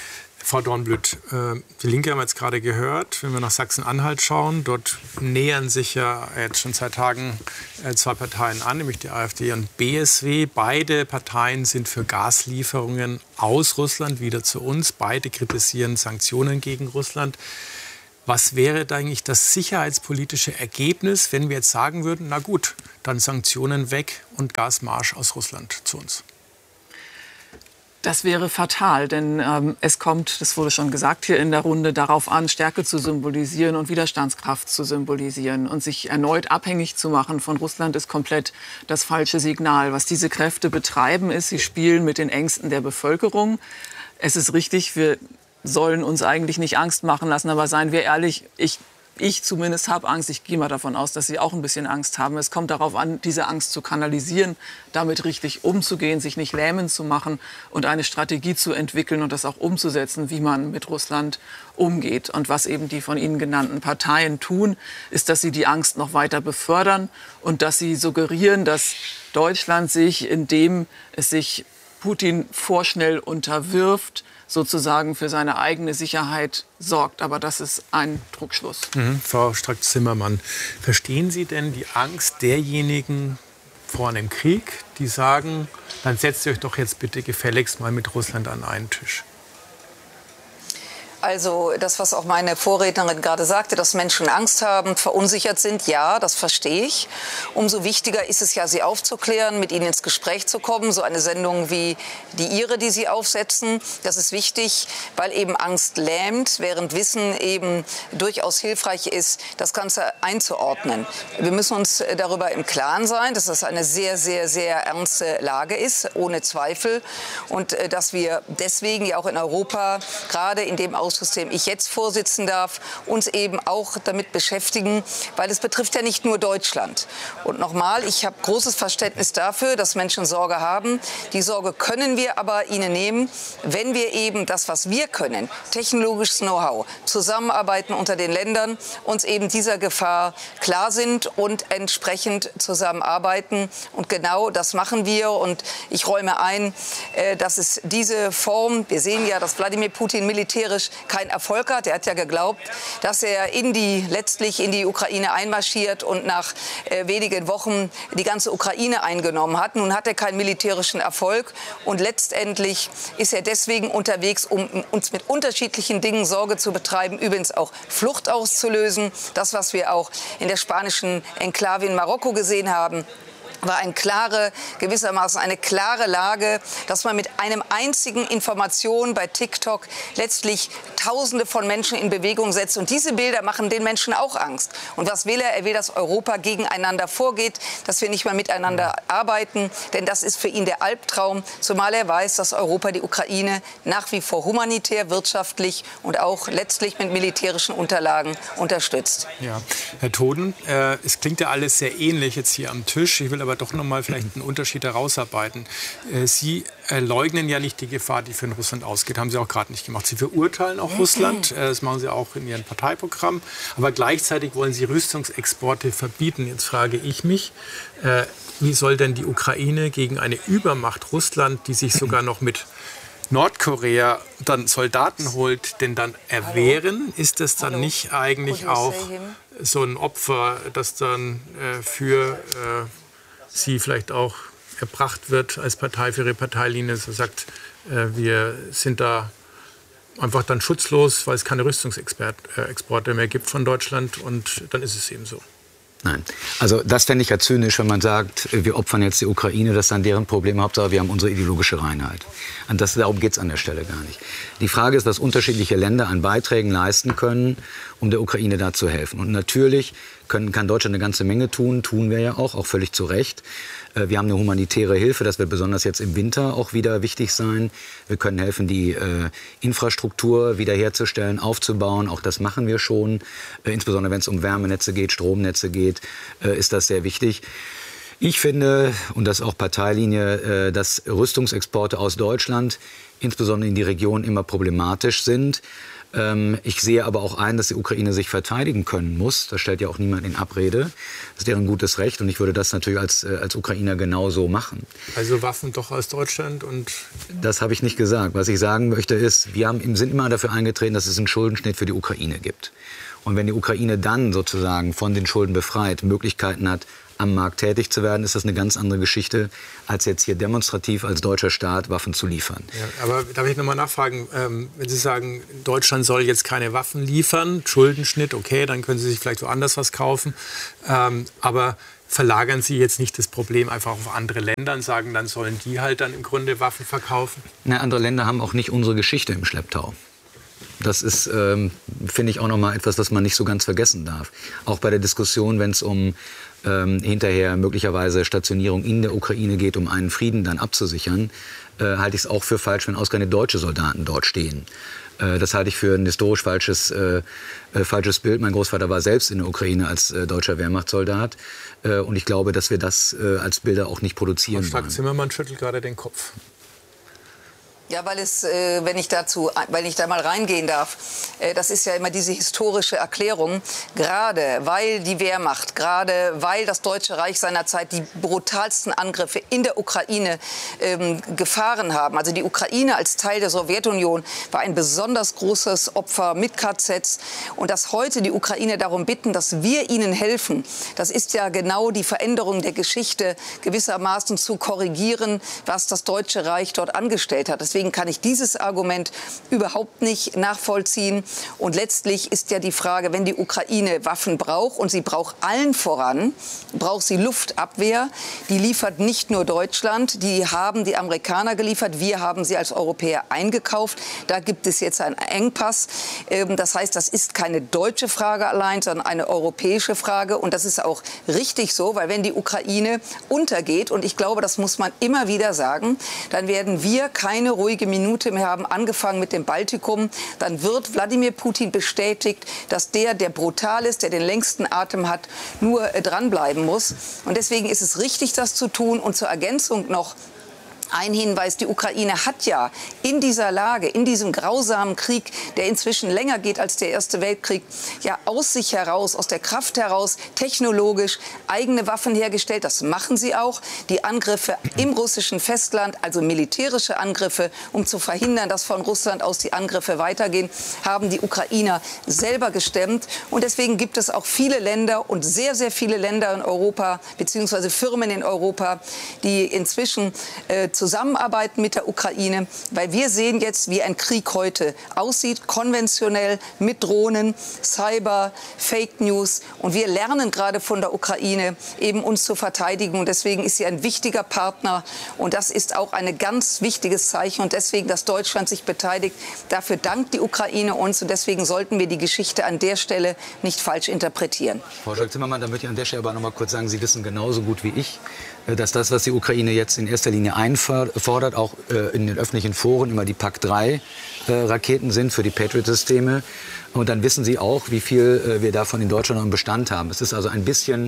Frau Dornblüt, die Linke haben wir jetzt gerade gehört. Wenn wir nach Sachsen-Anhalt schauen, dort nähern sich ja jetzt schon seit Tagen zwei Parteien an, nämlich die AfD und BSW. Beide Parteien sind für Gaslieferungen aus Russland wieder zu uns. Beide kritisieren Sanktionen gegen Russland. Was wäre da eigentlich das sicherheitspolitische Ergebnis, wenn wir jetzt sagen würden, na gut, dann Sanktionen weg und Gasmarsch aus Russland zu uns? Das wäre fatal, denn es kommt, das wurde schon gesagt hier in der Runde, darauf an, Stärke zu symbolisieren und Widerstandskraft zu symbolisieren. Und sich erneut abhängig zu machen von Russland ist komplett das falsche Signal. Was diese Kräfte betreiben, ist, sie spielen mit den Ängsten der Bevölkerung. Es ist richtig, wir sollen uns eigentlich nicht Angst machen lassen, aber seien wir ehrlich, ich zumindest habe Angst. Ich gehe mal davon aus, dass Sie auch ein bisschen Angst haben. Es kommt darauf an, diese Angst zu kanalisieren, damit richtig umzugehen, sich nicht lähmen zu machen und eine Strategie zu entwickeln und das auch umzusetzen, wie man mit Russland umgeht. Und was eben die von Ihnen genannten Parteien tun, ist, dass sie die Angst noch weiter befördern und dass sie suggerieren, dass Deutschland sich, indem es sich Putin vorschnell unterwirft, sozusagen für seine eigene Sicherheit sorgt. Aber das ist ein Trugschluss. Frau Strack-Zimmermann, verstehen Sie denn die Angst derjenigen vor einem Krieg, die sagen, dann setzt ihr euch doch jetzt bitte gefälligst mal mit Russland an einen Tisch? Also das, was auch meine Vorrednerin gerade sagte, dass Menschen Angst haben, verunsichert sind, ja, das verstehe ich. Umso wichtiger ist es ja, sie aufzuklären, mit ihnen ins Gespräch zu kommen. So eine Sendung wie die Ihre, die Sie aufsetzen, das ist wichtig, weil eben Angst lähmt, während Wissen eben durchaus hilfreich ist, das Ganze einzuordnen. Wir müssen uns darüber im Klaren sein, dass das eine sehr, sehr, sehr ernste Lage ist, ohne Zweifel. Und dass wir deswegen ja auch in Europa, gerade in dem Ausschuss, dem ich jetzt vorsitzen darf, uns eben auch damit beschäftigen, weil es betrifft ja nicht nur Deutschland. Und nochmal, ich habe großes Verständnis dafür, dass Menschen Sorge haben. Die Sorge können wir aber ihnen nehmen, wenn wir eben das, was wir können, technologisches Know-how, Zusammenarbeiten unter den Ländern, uns eben dieser Gefahr klar sind und entsprechend zusammenarbeiten. Und genau das machen wir. Und ich räume ein, dass es diese Form, wir sehen ja, dass Wladimir Putin militärisch keinen Erfolg hat. Er hat ja geglaubt, dass er letztlich in die Ukraine einmarschiert und nach wenigen Wochen die ganze Ukraine eingenommen hat. Nun hat er keinen militärischen Erfolg und letztendlich ist er deswegen unterwegs, um uns mit unterschiedlichen Dingen Sorge zu betreiben, übrigens auch Flucht auszulösen. Das, was wir auch in der spanischen Enklave in Marokko gesehen haben, war gewissermaßen eine klare Lage, dass man mit einem einzigen Information bei TikTok letztlich Tausende von Menschen in Bewegung setzt. Und diese Bilder machen den Menschen auch Angst. Und was will er? Er will, dass Europa gegeneinander vorgeht, dass wir nicht mehr miteinander arbeiten. Denn das ist für ihn der Albtraum, zumal er weiß, dass Europa die Ukraine nach wie vor humanitär, wirtschaftlich und auch letztlich mit militärischen Unterlagen unterstützt. Ja. Herr Toden, es klingt ja alles sehr ähnlich jetzt hier am Tisch. Ich will aber doch noch mal vielleicht einen Unterschied herausarbeiten. Sie leugnen ja nicht die Gefahr, die von Russland ausgeht. Haben Sie auch gerade nicht gemacht. Sie verurteilen auch Russland. Das machen Sie auch in Ihrem Parteiprogramm. Aber gleichzeitig wollen Sie Rüstungsexporte verbieten. Jetzt frage ich mich, wie soll denn die Ukraine gegen eine Übermacht Russland, die sich sogar noch mit Nordkorea dann Soldaten holt, denn dann erwehren? Ist das dann nicht eigentlich auch so ein Opfer, das dann für Sie vielleicht auch erbracht wird als Partei für Ihre Parteilinie, so sagt, wir sind da einfach dann schutzlos, weil es keine Rüstungsexporte mehr gibt von Deutschland und dann ist es eben so. Nein, also das fände ich ja zynisch, wenn man sagt, wir opfern jetzt die Ukraine, das ist dann deren Problem, Hauptsache wir haben unsere ideologische Reinheit. Und darum geht es an der Stelle gar nicht. Die Frage ist, was unterschiedliche Länder an Beiträgen leisten können, um der Ukraine da zu helfen. Und natürlich kann Deutschland eine ganze Menge tun wir ja auch völlig zu Recht. Wir haben eine humanitäre Hilfe, das wird besonders jetzt im Winter auch wieder wichtig sein. Wir können helfen, die Infrastruktur wiederherzustellen, aufzubauen. Auch das machen wir schon. Insbesondere wenn es um Wärmenetze geht, Stromnetze geht, ist das sehr wichtig. Ich finde, und das ist auch Parteilinie, dass Rüstungsexporte aus Deutschland, insbesondere in die Region, immer problematisch sind. Ich sehe aber auch ein, dass die Ukraine sich verteidigen können muss. Das stellt ja auch niemand in Abrede. Das ist deren gutes Recht und ich würde das natürlich als Ukrainer genauso machen. Also Waffen doch aus Deutschland und... Das habe ich nicht gesagt. Was ich sagen möchte ist, wir sind immer dafür eingetreten, dass es einen Schuldenschnitt für die Ukraine gibt. Und wenn die Ukraine dann sozusagen von den Schulden befreit, Möglichkeiten hat, am Markt tätig zu werden, ist das eine ganz andere Geschichte, als jetzt hier demonstrativ als deutscher Staat Waffen zu liefern. Ja, aber darf ich noch mal nachfragen, wenn Sie sagen, Deutschland soll jetzt keine Waffen liefern, Schuldenschnitt, okay, dann können Sie sich vielleicht woanders was kaufen, aber verlagern Sie jetzt nicht das Problem einfach auf andere Länder und sagen, dann sollen die halt dann im Grunde Waffen verkaufen? Na, andere Länder haben auch nicht unsere Geschichte im Schlepptau. Das ist, finde ich, auch noch mal etwas, was man nicht so ganz vergessen darf. Auch bei der Diskussion, wenn es um hinterher möglicherweise Stationierung in der Ukraine geht, um einen Frieden dann abzusichern, halte ich es auch für falsch, wenn ausgerechnet deutsche Soldaten dort stehen. Das halte ich für ein historisch falsches Bild. Mein Großvater war selbst in der Ukraine als deutscher Wehrmachtssoldat. Und ich glaube, dass wir das als Bilder auch nicht produzieren wollen. Frau Strack-Zimmermann schüttelt gerade den Kopf. Ja, weil wenn ich da mal reingehen darf, das ist ja immer diese historische Erklärung, gerade weil die Wehrmacht, gerade weil das Deutsche Reich seinerzeit die brutalsten Angriffe in der Ukraine gefahren haben. Also die Ukraine als Teil der Sowjetunion war ein besonders großes Opfer mit KZs. Und dass heute die Ukraine darum bitten, dass wir ihnen helfen, das ist ja genau die Veränderung der Geschichte gewissermaßen zu korrigieren, was das Deutsche Reich dort angestellt hat. Deswegen kann ich dieses Argument überhaupt nicht nachvollziehen. Und letztlich ist ja die Frage, wenn die Ukraine Waffen braucht, und sie braucht allen voran, braucht sie Luftabwehr. Die liefert nicht nur Deutschland, die haben die Amerikaner geliefert, wir haben sie als Europäer eingekauft. Da gibt es jetzt einen Engpass. Das heißt, das ist keine deutsche Frage allein, sondern eine europäische Frage. Und das ist auch richtig so, weil wenn die Ukraine untergeht, und ich glaube, das muss man immer wieder sagen, dann werden wir keine ruhige Minute mehr haben, angefangen mit dem Baltikum, dann wird Wladimir Putin bestätigt, dass der brutal ist, der den längsten Atem hat, nur dranbleiben muss. Und deswegen ist es richtig, das zu tun. Und zur Ergänzung noch ein Hinweis, die Ukraine hat ja in dieser Lage, in diesem grausamen Krieg, der inzwischen länger geht als der Erste Weltkrieg, ja aus sich heraus, aus der Kraft heraus, technologisch eigene Waffen hergestellt. Das machen sie auch. Die Angriffe im russischen Festland, also militärische Angriffe, um zu verhindern, dass von Russland aus die Angriffe weitergehen, haben die Ukrainer selber gestemmt. Und deswegen gibt es auch viele Länder und sehr, sehr viele Länder in Europa, beziehungsweise Firmen in Europa, die inzwischen zusammenarbeiten mit der Ukraine, weil wir sehen jetzt, wie ein Krieg heute aussieht, konventionell mit Drohnen, Cyber, Fake News. Und wir lernen gerade von der Ukraine, eben uns zu verteidigen. Und deswegen ist sie ein wichtiger Partner. Und das ist auch ein ganz wichtiges Zeichen. Und deswegen, dass Deutschland sich beteiligt, dafür dankt die Ukraine uns. Und deswegen sollten wir die Geschichte an der Stelle nicht falsch interpretieren. Frau Strack-Zimmermann, da möchte ich an der Stelle aber noch mal kurz sagen, Sie wissen genauso gut wie ich, dass das, was die Ukraine jetzt in erster Linie einfordert, auch in den öffentlichen Foren immer die PAC-3-Raketen sind für die Patriot-Systeme. Und dann wissen Sie auch, wie viel wir davon in Deutschland noch im Bestand haben. Es ist also ein bisschen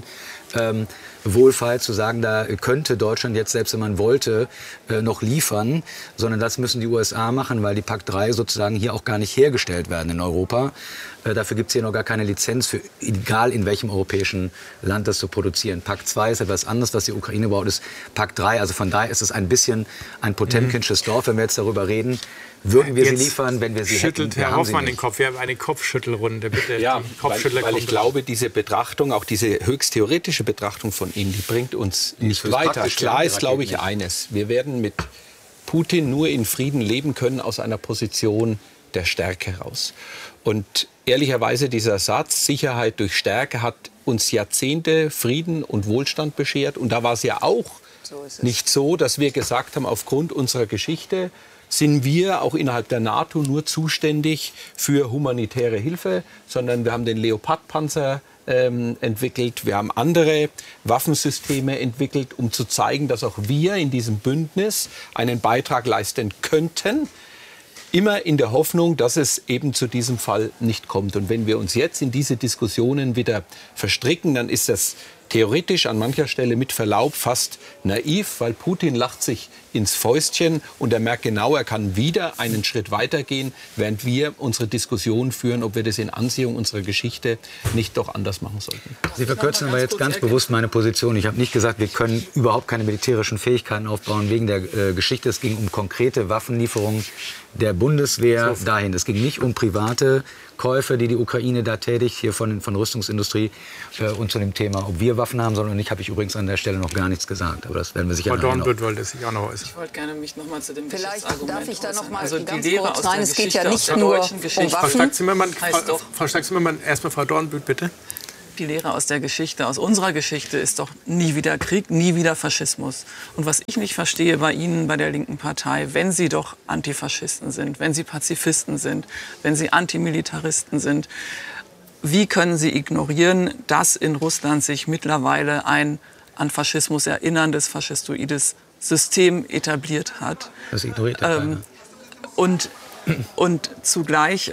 wohlfeil zu sagen, da könnte Deutschland jetzt, selbst wenn man wollte, noch liefern, sondern das müssen die USA machen, weil die PAC-3 sozusagen hier auch gar nicht hergestellt werden in Europa. Dafür gibt es hier noch gar keine Lizenz für, egal in welchem europäischen Land das zu produzieren. PAC-2 ist etwas anderes, was die Ukraine braucht, ist PAC-3. Also von daher ist es ein bisschen ein Potemkinsches Dorf, wenn wir jetzt darüber reden. Würden wir sie liefern, wenn wir sie hätten? Schüttelt Herr Hoffmann den Kopf. Wir haben eine Kopfschüttelrunde. Bitte. Ja, weil ich glaube, diese Betrachtung, auch diese höchst theoretische Betrachtung von Ihnen, die bringt uns nicht weiter. Klar ist, glaube ich, eines. Wir werden mit Putin nur in Frieden leben können aus einer Position der Stärke heraus. Und ehrlicherweise dieser Satz, Sicherheit durch Stärke, hat uns Jahrzehnte Frieden und Wohlstand beschert. Und da war es ja auch nicht so, dass wir gesagt haben, aufgrund unserer Geschichte sind wir auch innerhalb der NATO nur zuständig für humanitäre Hilfe, sondern wir haben den Leopard-Panzer entwickelt, wir haben andere Waffensysteme entwickelt, um zu zeigen, dass auch wir in diesem Bündnis einen Beitrag leisten könnten, immer in der Hoffnung, dass es eben zu diesem Fall nicht kommt. Und wenn wir uns jetzt in diese Diskussionen wieder verstricken, dann ist das theoretisch an mancher Stelle mit Verlaub fast naiv, weil Putin lacht sich ins Fäustchen und er merkt genau, er kann wieder einen Schritt weitergehen, während wir unsere Diskussion führen, ob wir das in Ansehung unserer Geschichte nicht doch anders machen sollten. Sie verkürzen aber jetzt ganz bewusst meine Position. Ich habe nicht gesagt, wir können überhaupt keine militärischen Fähigkeiten aufbauen wegen der Geschichte. Es ging um konkrete Waffenlieferungen der Bundeswehr dahin. Es ging nicht um private Käufe, die Ukraine da tätigt, hier von Rüstungsindustrie. Und zu dem Thema, ob wir Waffen haben sollen oder nicht, habe ich übrigens an der Stelle noch gar nichts gesagt. Aber das werden wir sicher Frau Dornbütt wollte sich auch noch äußern. Ich wollte gerne mich noch mal zu dem Geschichtsargument darf ich da noch mal also ganz kurz rein. Es geht ja nicht nur um Waffen. Frau Stark-Zimmermann, erstmal Frau Dornbütt, bitte. Die Lehre aus der Geschichte, aus unserer Geschichte ist doch nie wieder Krieg, nie wieder Faschismus. Und was ich nicht verstehe bei Ihnen, bei der linken Partei, wenn Sie doch Antifaschisten sind, wenn Sie Pazifisten sind, wenn Sie Antimilitaristen sind, wie können Sie ignorieren, dass in Russland sich mittlerweile ein an Faschismus erinnerndes, faschistoides System etabliert hat? Das ignoriert keiner. Und zugleich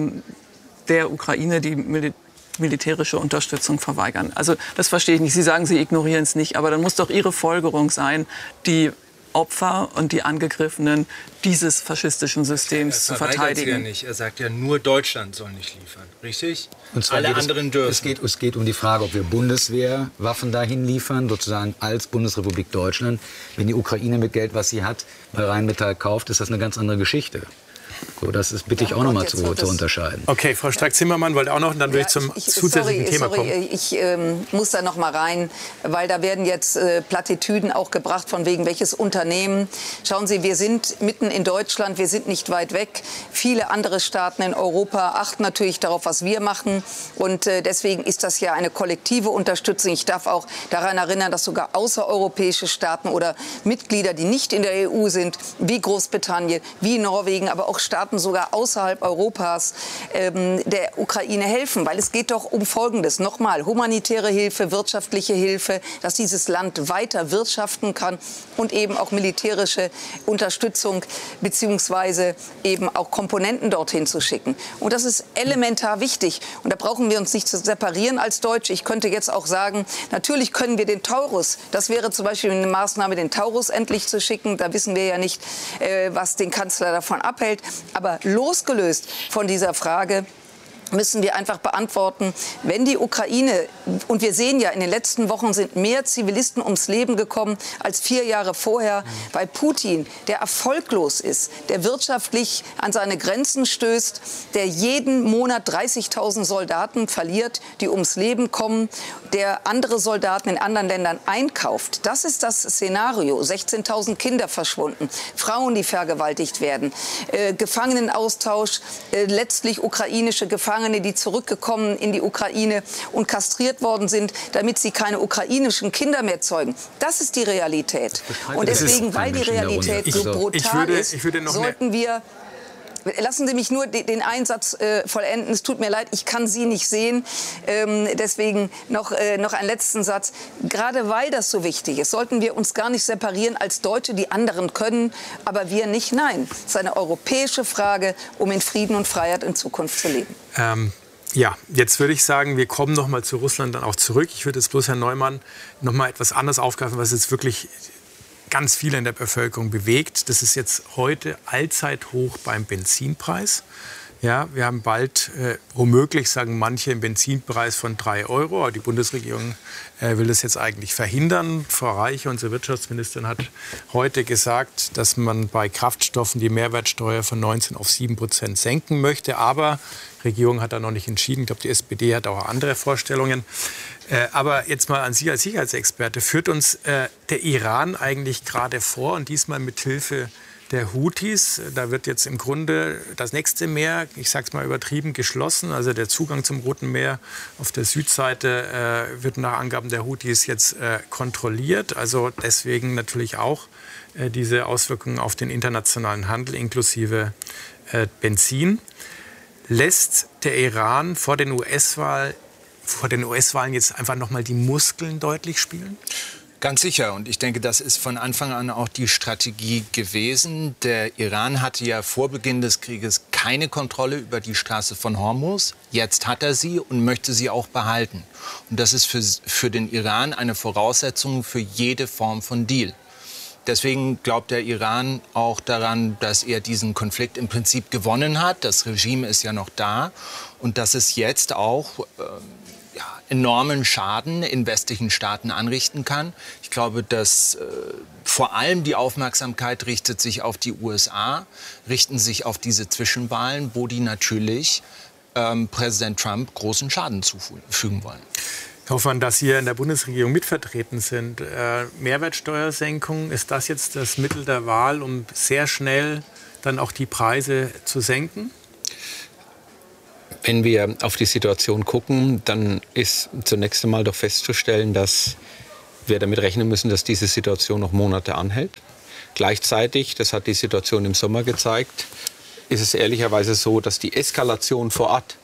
der Ukraine die militärische Unterstützung verweigern. Also das verstehe ich nicht. Sie sagen, Sie ignorieren es nicht, aber dann muss doch Ihre Folgerung sein, die Opfer und die Angegriffenen dieses faschistischen Systems zu verteidigen. Ja nicht. Er sagt ja, nur Deutschland soll nicht liefern, richtig? Und alle anderen dürfen. Es geht um die Frage, ob wir Bundeswehrwaffen dahin liefern, sozusagen als Bundesrepublik Deutschland. Wenn die Ukraine mit Geld, was sie hat, bei Rheinmetall kauft, ist das eine ganz andere Geschichte. So, das ist, bitte ich auch noch mal zu unterscheiden. Okay, Frau Stark-Zimmermann wollte auch noch, und dann will ich zum zusätzlichen Thema kommen. Ich muss da noch mal rein, weil da werden jetzt Plattitüden auch gebracht, von wegen welches Unternehmen. Schauen Sie, wir sind mitten in Deutschland, wir sind nicht weit weg. Viele andere Staaten in Europa achten natürlich darauf, was wir machen. Und deswegen ist das ja eine kollektive Unterstützung. Ich darf auch daran erinnern, dass sogar außereuropäische Staaten oder Mitglieder, die nicht in der EU sind, wie Großbritannien, wie Norwegen, aber auch Staaten sogar außerhalb Europas der Ukraine helfen. Weil es geht doch um Folgendes. Nochmal, humanitäre Hilfe, wirtschaftliche Hilfe, dass dieses Land weiter wirtschaften kann und eben auch militärische Unterstützung beziehungsweise eben auch Komponenten dorthin zu schicken. Und das ist elementar wichtig. Und da brauchen wir uns nicht zu separieren als Deutsche. Ich könnte jetzt auch sagen, natürlich können wir den Taurus, das wäre zum Beispiel eine Maßnahme, den Taurus endlich zu schicken. Da wissen wir ja nicht, was den Kanzler davon abhält. Aber losgelöst von dieser Frage müssen wir einfach beantworten, wenn die Ukraine, und wir sehen ja, in den letzten Wochen sind mehr Zivilisten ums Leben gekommen als 4 Jahre vorher, weil Putin, der erfolglos ist, der wirtschaftlich an seine Grenzen stößt, der jeden Monat 30.000 Soldaten verliert, die ums Leben kommen, der andere Soldaten in anderen Ländern einkauft. Das ist das Szenario. 16.000 Kinder verschwunden, Frauen, die vergewaltigt werden, Gefangenenaustausch, letztlich ukrainische Gefangene, die zurückgekommen in die Ukraine und kastriert worden sind, damit sie keine ukrainischen Kinder mehr zeugen. Das ist die Realität. Und deswegen, weil die Realität so brutal ist, sollten wir... Lassen Sie mich nur den Einsatz vollenden. Es tut mir leid, ich kann Sie nicht sehen. Deswegen noch einen letzten Satz. Gerade weil das so wichtig ist, sollten wir uns gar nicht separieren als Deutsche. Die anderen können, aber wir nicht. Nein, es ist eine europäische Frage, um in Frieden und Freiheit in Zukunft zu leben. Ja, jetzt würde ich sagen, wir kommen noch mal zu Russland dann auch zurück. Ich würde jetzt bloß Herrn Neumann noch mal etwas anderes aufgreifen, was jetzt wirklich ganz viele in der Bevölkerung bewegt. Das ist jetzt heute Allzeithoch beim Benzinpreis. Ja, wir haben bald, womöglich sagen manche, einen Benzinpreis von 3 €. Aber die Bundesregierung will das jetzt eigentlich verhindern. Frau Reiche, unsere Wirtschaftsministerin, hat heute gesagt, dass man bei Kraftstoffen die Mehrwertsteuer von 19 auf 7% senken möchte. Aber die Regierung hat da noch nicht entschieden. Ich glaube, die SPD hat auch andere Vorstellungen. Aber jetzt mal an Sie als Sicherheitsexperte. Führt uns der Iran eigentlich gerade vor, und diesmal mit Hilfe der Houthis? Da wird jetzt im Grunde das nächste Meer, ich sage es mal übertrieben, geschlossen. Also der Zugang zum Roten Meer auf der Südseite wird nach Angaben der Houthis jetzt kontrolliert. Also deswegen natürlich auch diese Auswirkungen auf den internationalen Handel inklusive Benzin. Lässt der Iran vor den US-Wahlen jetzt einfach noch mal die Muskeln deutlich spielen? Ganz sicher. Und ich denke, das ist von Anfang an auch die Strategie gewesen. Der Iran hatte ja vor Beginn des Krieges keine Kontrolle über die Straße von Hormuz. Jetzt hat er sie und möchte sie auch behalten. Und das ist für den Iran eine Voraussetzung für jede Form von Deal. Deswegen glaubt der Iran auch daran, dass er diesen Konflikt im Prinzip gewonnen hat. Das Regime ist ja noch da und dass es jetzt auch enormen Schaden in westlichen Staaten anrichten kann. Ich glaube, dass vor allem die Aufmerksamkeit richtet sich auf die USA, richten sich auf diese Zwischenwahlen, wo die natürlich Präsident Trump großen Schaden zufügen wollen. Herr Hoffmann, dass Sie in der Bundesregierung mitvertreten sind. Mehrwertsteuersenkung, ist das jetzt das Mittel der Wahl, um sehr schnell dann auch die Preise zu senken? Wenn wir auf die Situation gucken, dann ist zunächst einmal doch festzustellen, dass wir damit rechnen müssen, dass diese Situation noch Monate anhält. Gleichzeitig, das hat die Situation im Sommer gezeigt, ist es ehrlicherweise so, dass die Eskalation vor Ort,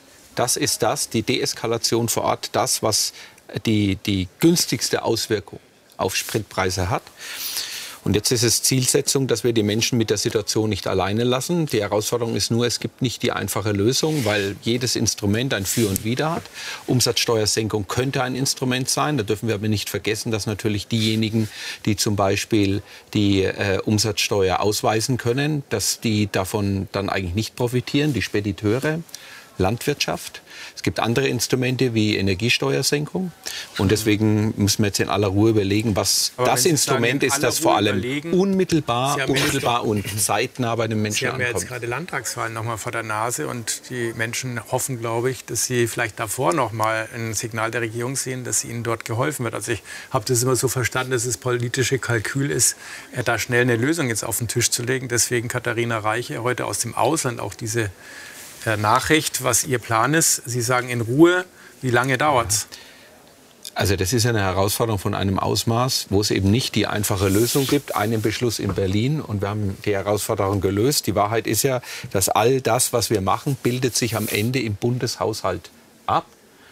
die Deeskalation vor Ort, das, was die günstigste Auswirkung auf Spritpreise hat. Und jetzt ist es Zielsetzung, dass wir die Menschen mit der Situation nicht alleine lassen. Die Herausforderung ist nur, es gibt nicht die einfache Lösung, weil jedes Instrument ein Für und Wider hat. Umsatzsteuersenkung könnte ein Instrument sein. Da dürfen wir aber nicht vergessen, dass natürlich diejenigen, die zum Beispiel die Umsatzsteuer ausweisen können, dass die davon dann eigentlich nicht profitieren, die Spediteure, Landwirtschaft. Es gibt andere Instrumente wie Energiesteuersenkung. Und deswegen müssen wir jetzt in aller Ruhe überlegen, was das Instrument ist, das vor allem unmittelbar und zeitnah bei den Menschen ankommt. Sie haben ja jetzt gerade Landtagswahlen noch mal vor der Nase. Und die Menschen hoffen, glaube ich, dass sie vielleicht davor noch mal ein Signal der Regierung sehen, dass ihnen dort geholfen wird. Also ich habe das immer so verstanden, dass es politische Kalkül ist, da schnell eine Lösung jetzt auf den Tisch zu legen. Deswegen Katharina Reiche heute aus dem Ausland auch diese Nachricht, was Ihr Plan ist. Sie sagen in Ruhe, wie lange dauert's? Also das ist eine Herausforderung von einem Ausmaß, wo es eben nicht die einfache Lösung gibt, einen Beschluss in Berlin und wir haben die Herausforderung gelöst. Die Wahrheit ist ja, dass all das, was wir machen, bildet sich am Ende im Bundeshaushalt ab.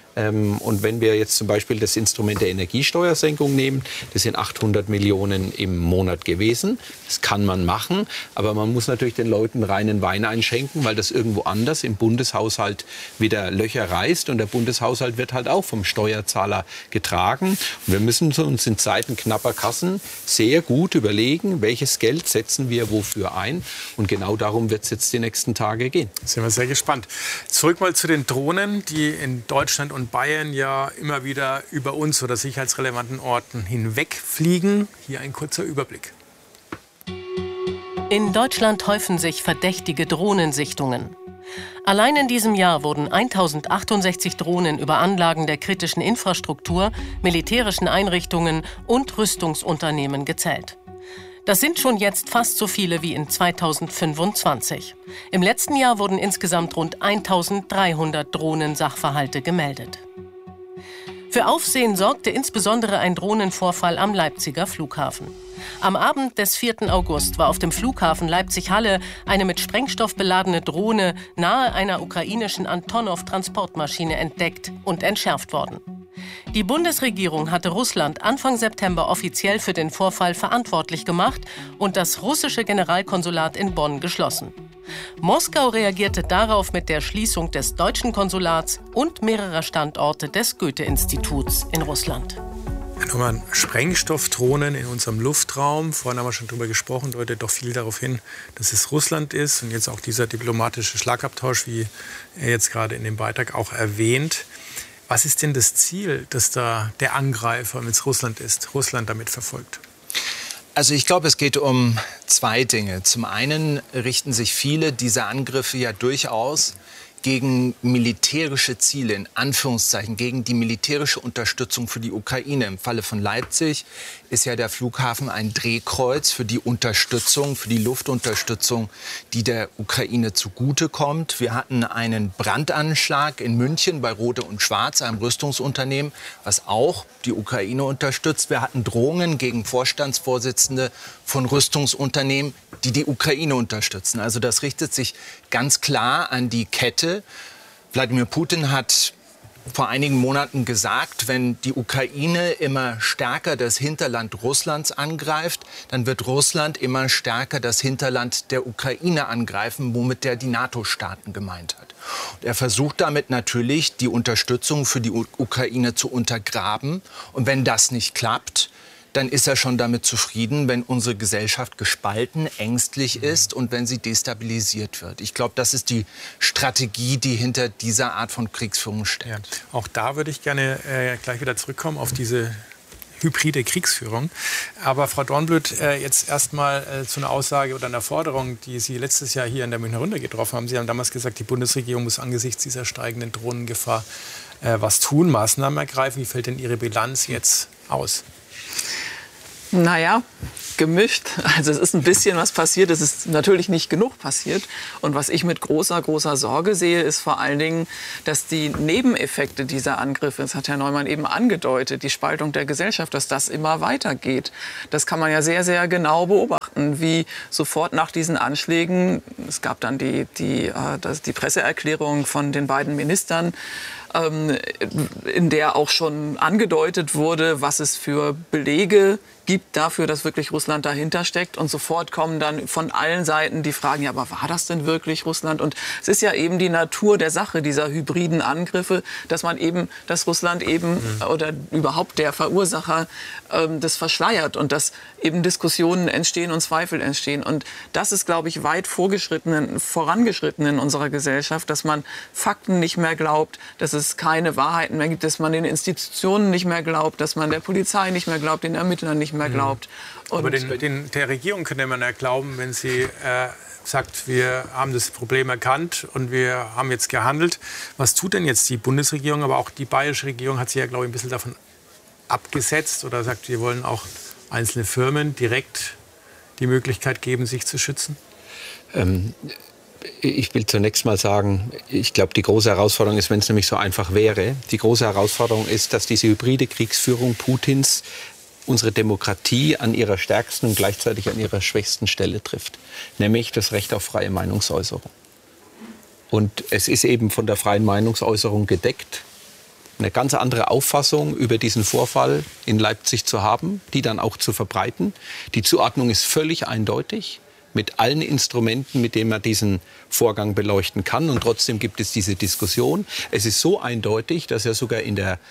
Und wenn wir jetzt zum Beispiel das Instrument der Energiesteuersenkung nehmen, das sind 800 Millionen im Monat gewesen. Das kann man machen, aber man muss natürlich den Leuten reinen Wein einschenken, weil das irgendwo anders im Bundeshaushalt wieder Löcher reißt. Und der Bundeshaushalt wird halt auch vom Steuerzahler getragen. Und wir müssen uns in Zeiten knapper Kassen sehr gut überlegen, welches Geld setzen wir wofür ein. Und genau darum wird es jetzt die nächsten Tage gehen. Sind wir sehr gespannt. Zurück mal zu den Drohnen, die in Deutschland und Bayern ja immer wieder über uns oder sicherheitsrelevanten Orten hinwegfliegen. Hier ein kurzer Überblick. In Deutschland häufen sich verdächtige Drohnensichtungen. Allein in diesem Jahr wurden 1068 Drohnen über Anlagen der kritischen Infrastruktur, militärischen Einrichtungen und Rüstungsunternehmen gezählt. Das sind schon jetzt fast so viele wie in 2025. Im letzten Jahr wurden insgesamt rund 1300 Drohnensachverhalte gemeldet. Für Aufsehen sorgte insbesondere ein Drohnenvorfall am Leipziger Flughafen. Am Abend des 4. August war auf dem Flughafen Leipzig-Halle eine mit Sprengstoff beladene Drohne nahe einer ukrainischen Antonov-Transportmaschine entdeckt und entschärft worden. Die Bundesregierung hatte Russland Anfang September offiziell für den Vorfall verantwortlich gemacht und das russische Generalkonsulat in Bonn geschlossen. Moskau reagierte darauf mit der Schließung des deutschen Konsulats und mehrerer Standorte des Goethe-Instituts in Russland. Nochmal Sprengstoffdrohnen in unserem Luftraum. Vorhin haben wir schon darüber gesprochen, deutet doch viel darauf hin, dass es Russland ist. Und jetzt auch dieser diplomatische Schlagabtausch, wie er jetzt gerade in dem Beitrag auch erwähnt. Was ist denn das Ziel, das da der Angreifer, wenn es Russland ist, Russland damit verfolgt? Also ich glaube, es geht um zwei Dinge. Zum einen richten sich viele dieser Angriffe ja durchaus gegen militärische Ziele, in Anführungszeichen, gegen die militärische Unterstützung für die Ukraine. Im Falle von Leipzig ist ja der Flughafen ein Drehkreuz für die Unterstützung, für die Luftunterstützung, die der Ukraine zugutekommt. Wir hatten einen Brandanschlag in München bei Rote und Schwarz, einem Rüstungsunternehmen, was auch die Ukraine unterstützt. Wir hatten Drohungen gegen Vorstandsvorsitzende von Rüstungsunternehmen, die die Ukraine unterstützen. Also das richtet sich ganz klar an die Kette. Wladimir Putin hat vor einigen Monaten gesagt, wenn die Ukraine immer stärker das Hinterland Russlands angreift, dann wird Russland immer stärker das Hinterland der Ukraine angreifen, womit er die NATO-Staaten gemeint hat. Und er versucht damit natürlich, die Unterstützung für die Ukraine zu untergraben. Und wenn das nicht klappt, dann ist er schon damit zufrieden, wenn unsere Gesellschaft gespalten, ängstlich ist und wenn sie destabilisiert wird. Ich glaube, das ist die Strategie, die hinter dieser Art von Kriegsführung steckt. Ja, auch da würde ich gerne gleich wieder zurückkommen auf diese hybride Kriegsführung. Aber Frau Dornblüt, jetzt erst mal zu einer Aussage oder einer Forderung, die Sie letztes Jahr hier in der Münchner Runde getroffen haben. Sie haben damals gesagt, die Bundesregierung muss angesichts dieser steigenden Drohnengefahr was tun, Maßnahmen ergreifen. Wie fällt denn Ihre Bilanz jetzt aus? Naja, gemischt. Also es ist ein bisschen was passiert. Es ist natürlich nicht genug passiert. Und was ich mit großer, großer Sorge sehe, ist vor allen Dingen, dass die Nebeneffekte dieser Angriffe, das hat Herr Neumann eben angedeutet, die Spaltung der Gesellschaft, dass das immer weitergeht. Das kann man ja sehr, sehr genau beobachten, wie sofort nach diesen Anschlägen, es gab dann die Presseerklärung von den beiden Ministern, in der auch schon angedeutet wurde, was es für Belege gibt dafür, dass wirklich Russland dahinter steckt. Und sofort kommen dann von allen Seiten die Fragen, ja, aber war das denn wirklich Russland? Und es ist ja eben die Natur der Sache, dieser hybriden Angriffe, dass Russland eben oder überhaupt der Verursacher das verschleiert und dass eben Diskussionen entstehen und Zweifel entstehen. Und das ist, glaube ich, weit vorangeschritten in unserer Gesellschaft, dass man Fakten nicht mehr glaubt, dass es keine Wahrheiten mehr gibt, dass man den Institutionen nicht mehr glaubt, dass man der Polizei nicht mehr glaubt, den Ermittlern nicht mehr glaubt. Und aber der Regierung könnte man ja glauben, wenn sie sagt, wir haben das Problem erkannt und wir haben jetzt gehandelt. Was tut denn jetzt die Bundesregierung, aber auch die bayerische Regierung hat sich ja, glaube ich, ein bisschen davon abgesetzt oder sagt, wir wollen auch einzelne Firmen direkt die Möglichkeit geben, sich zu schützen? Ich will zunächst mal sagen, ich glaube, die große Herausforderung ist, wenn es nämlich so einfach wäre, die große Herausforderung ist, dass diese hybride Kriegsführung Putins unsere Demokratie an ihrer stärksten und gleichzeitig an ihrer schwächsten Stelle trifft, nämlich das Recht auf freie Meinungsäußerung. Und es ist eben von der freien Meinungsäußerung gedeckt, eine ganz andere Auffassung über diesen Vorfall in Leipzig zu haben, die dann auch zu verbreiten. Die Zuordnung ist völlig eindeutig, mit allen Instrumenten, mit denen man diesen Vorgang beleuchten kann. Und trotzdem gibt es diese Diskussion. Es ist so eindeutig, dass ja sogar in der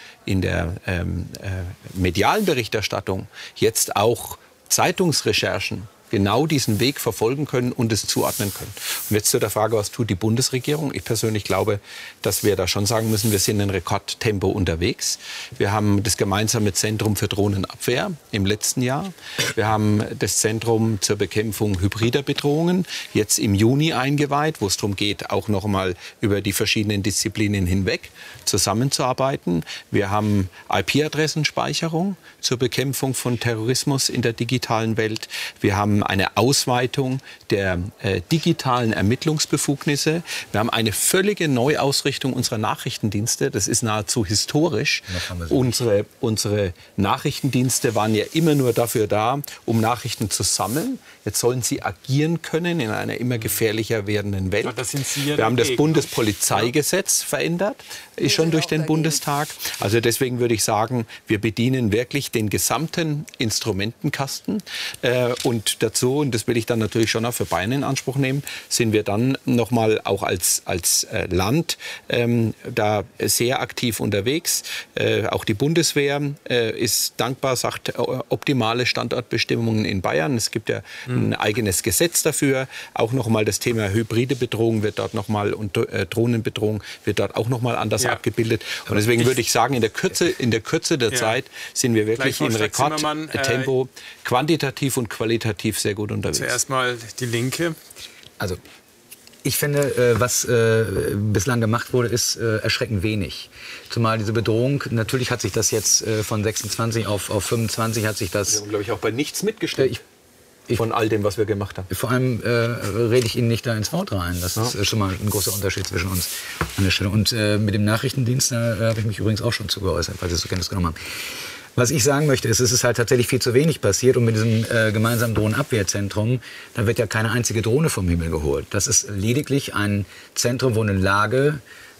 medialen Berichterstattung jetzt auch Zeitungsrecherchen genau diesen Weg verfolgen können und es zuordnen können. Und jetzt zu der Frage, was tut die Bundesregierung? Ich persönlich glaube, dass wir da schon sagen müssen, wir sind in Rekordtempo unterwegs. Wir haben das gemeinsame Zentrum für Drohnenabwehr im letzten Jahr. Wir haben das Zentrum zur Bekämpfung hybrider Bedrohungen jetzt im Juni eingeweiht, wo es darum geht, auch noch mal über die verschiedenen Disziplinen hinweg zusammenzuarbeiten. Wir haben IP-Adressenspeicherung zur Bekämpfung von Terrorismus in der digitalen Welt. Wir haben eine Ausweitung der digitalen Ermittlungsbefugnisse. Wir haben eine völlige Neuausrichtung unserer Nachrichtendienste. Das ist nahezu historisch. Unsere Nachrichtendienste waren ja immer nur dafür da, um Nachrichten zu sammeln. Jetzt sollen sie agieren können in einer immer gefährlicher werdenden Welt. Wir haben das Bundespolizeigesetz verändert, ist schon durch den Bundestag. Also deswegen würde ich sagen, wir bedienen wirklich den gesamten Instrumentenkasten. Und dazu, und das will ich dann natürlich schon auch für Bayern in Anspruch nehmen, sind wir dann nochmal auch als Land da sehr aktiv unterwegs. Auch die Bundeswehr ist dankbar, sagt optimale Standortbestimmungen in Bayern. Es gibt ja ein eigenes Gesetz dafür. Auch nochmal das Thema hybride Bedrohung wird dort nochmal und Drohnenbedrohung wird dort auch nochmal anders abgebildet. Und deswegen würde ich sagen, in der Kürze der Zeit sind wir wirklich im Rekordtempo quantitativ und qualitativ sehr gut unterwegs. Zuerst mal die Linke. Also ich finde, was bislang gemacht wurde, ist erschreckend wenig. Zumal diese Bedrohung, natürlich hat sich das jetzt von 26 auf 25 hat sich das... Wir haben, glaube ich, auch bei nichts mitgestellt. Von all dem, was wir gemacht haben. Vor allem rede ich Ihnen nicht da ins Wort rein. Das ist schon mal ein großer Unterschied zwischen uns an der Stelle. Und mit dem Nachrichtendienst habe ich mich übrigens auch schon zugeäußert, weil Sie es zur Kenntnis genommen haben. Was ich sagen möchte, ist, es ist halt tatsächlich viel zu wenig passiert. Und mit diesem gemeinsamen Drohnenabwehrzentrum, da wird ja keine einzige Drohne vom Himmel geholt. Das ist lediglich ein Zentrum, wo eine Lage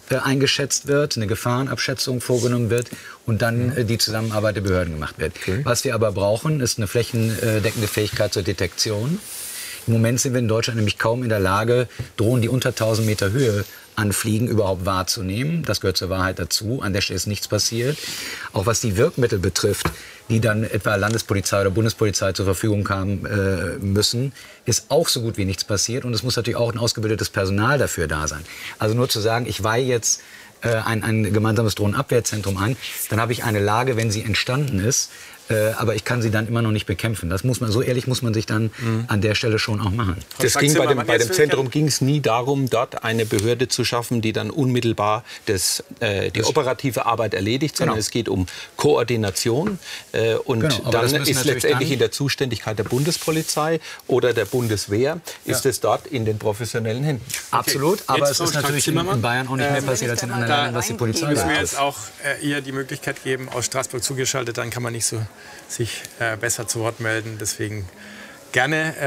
eingeschätzt wird, eine Gefahrenabschätzung vorgenommen wird und dann die Zusammenarbeit der Behörden gemacht wird. Okay. Was wir aber brauchen, ist eine flächendeckende Fähigkeit zur Detektion. Im Moment sind wir in Deutschland nämlich kaum in der Lage, Drohnen, die unter 1000 Meter Höhe anfliegen, überhaupt wahrzunehmen. Das gehört zur Wahrheit dazu. An der Stelle ist nichts passiert. Auch was die Wirkmittel betrifft, die dann etwa Landespolizei oder Bundespolizei zur Verfügung haben müssen, ist auch so gut wie nichts passiert. Und es muss natürlich auch ein ausgebildetes Personal dafür da sein. Also nur zu sagen, ich weihe jetzt ein gemeinsames Drohnenabwehrzentrum ein, dann habe ich eine Lage, wenn sie entstanden ist, aber ich kann sie dann immer noch nicht bekämpfen. Das muss man, so ehrlich muss man sich dann an der Stelle schon auch machen. Das ging bei dem Zentrum ging es nie darum, dort eine Behörde zu schaffen, die dann unmittelbar die operative Arbeit erledigt, sondern es geht um Koordination. Und dann ist letztendlich in der Zuständigkeit der Bundespolizei oder der Bundeswehr, ist es dort in den professionellen Händen. Absolut, aber es ist natürlich in Bayern auch nicht mehr passiert als in anderen Ländern, was die Polizei betrifft. Müssen wir jetzt auch ihr die Möglichkeit geben, aus Straßburg zugeschaltet, dann kann man nicht so sich besser zu Wort melden. Deswegen gerne.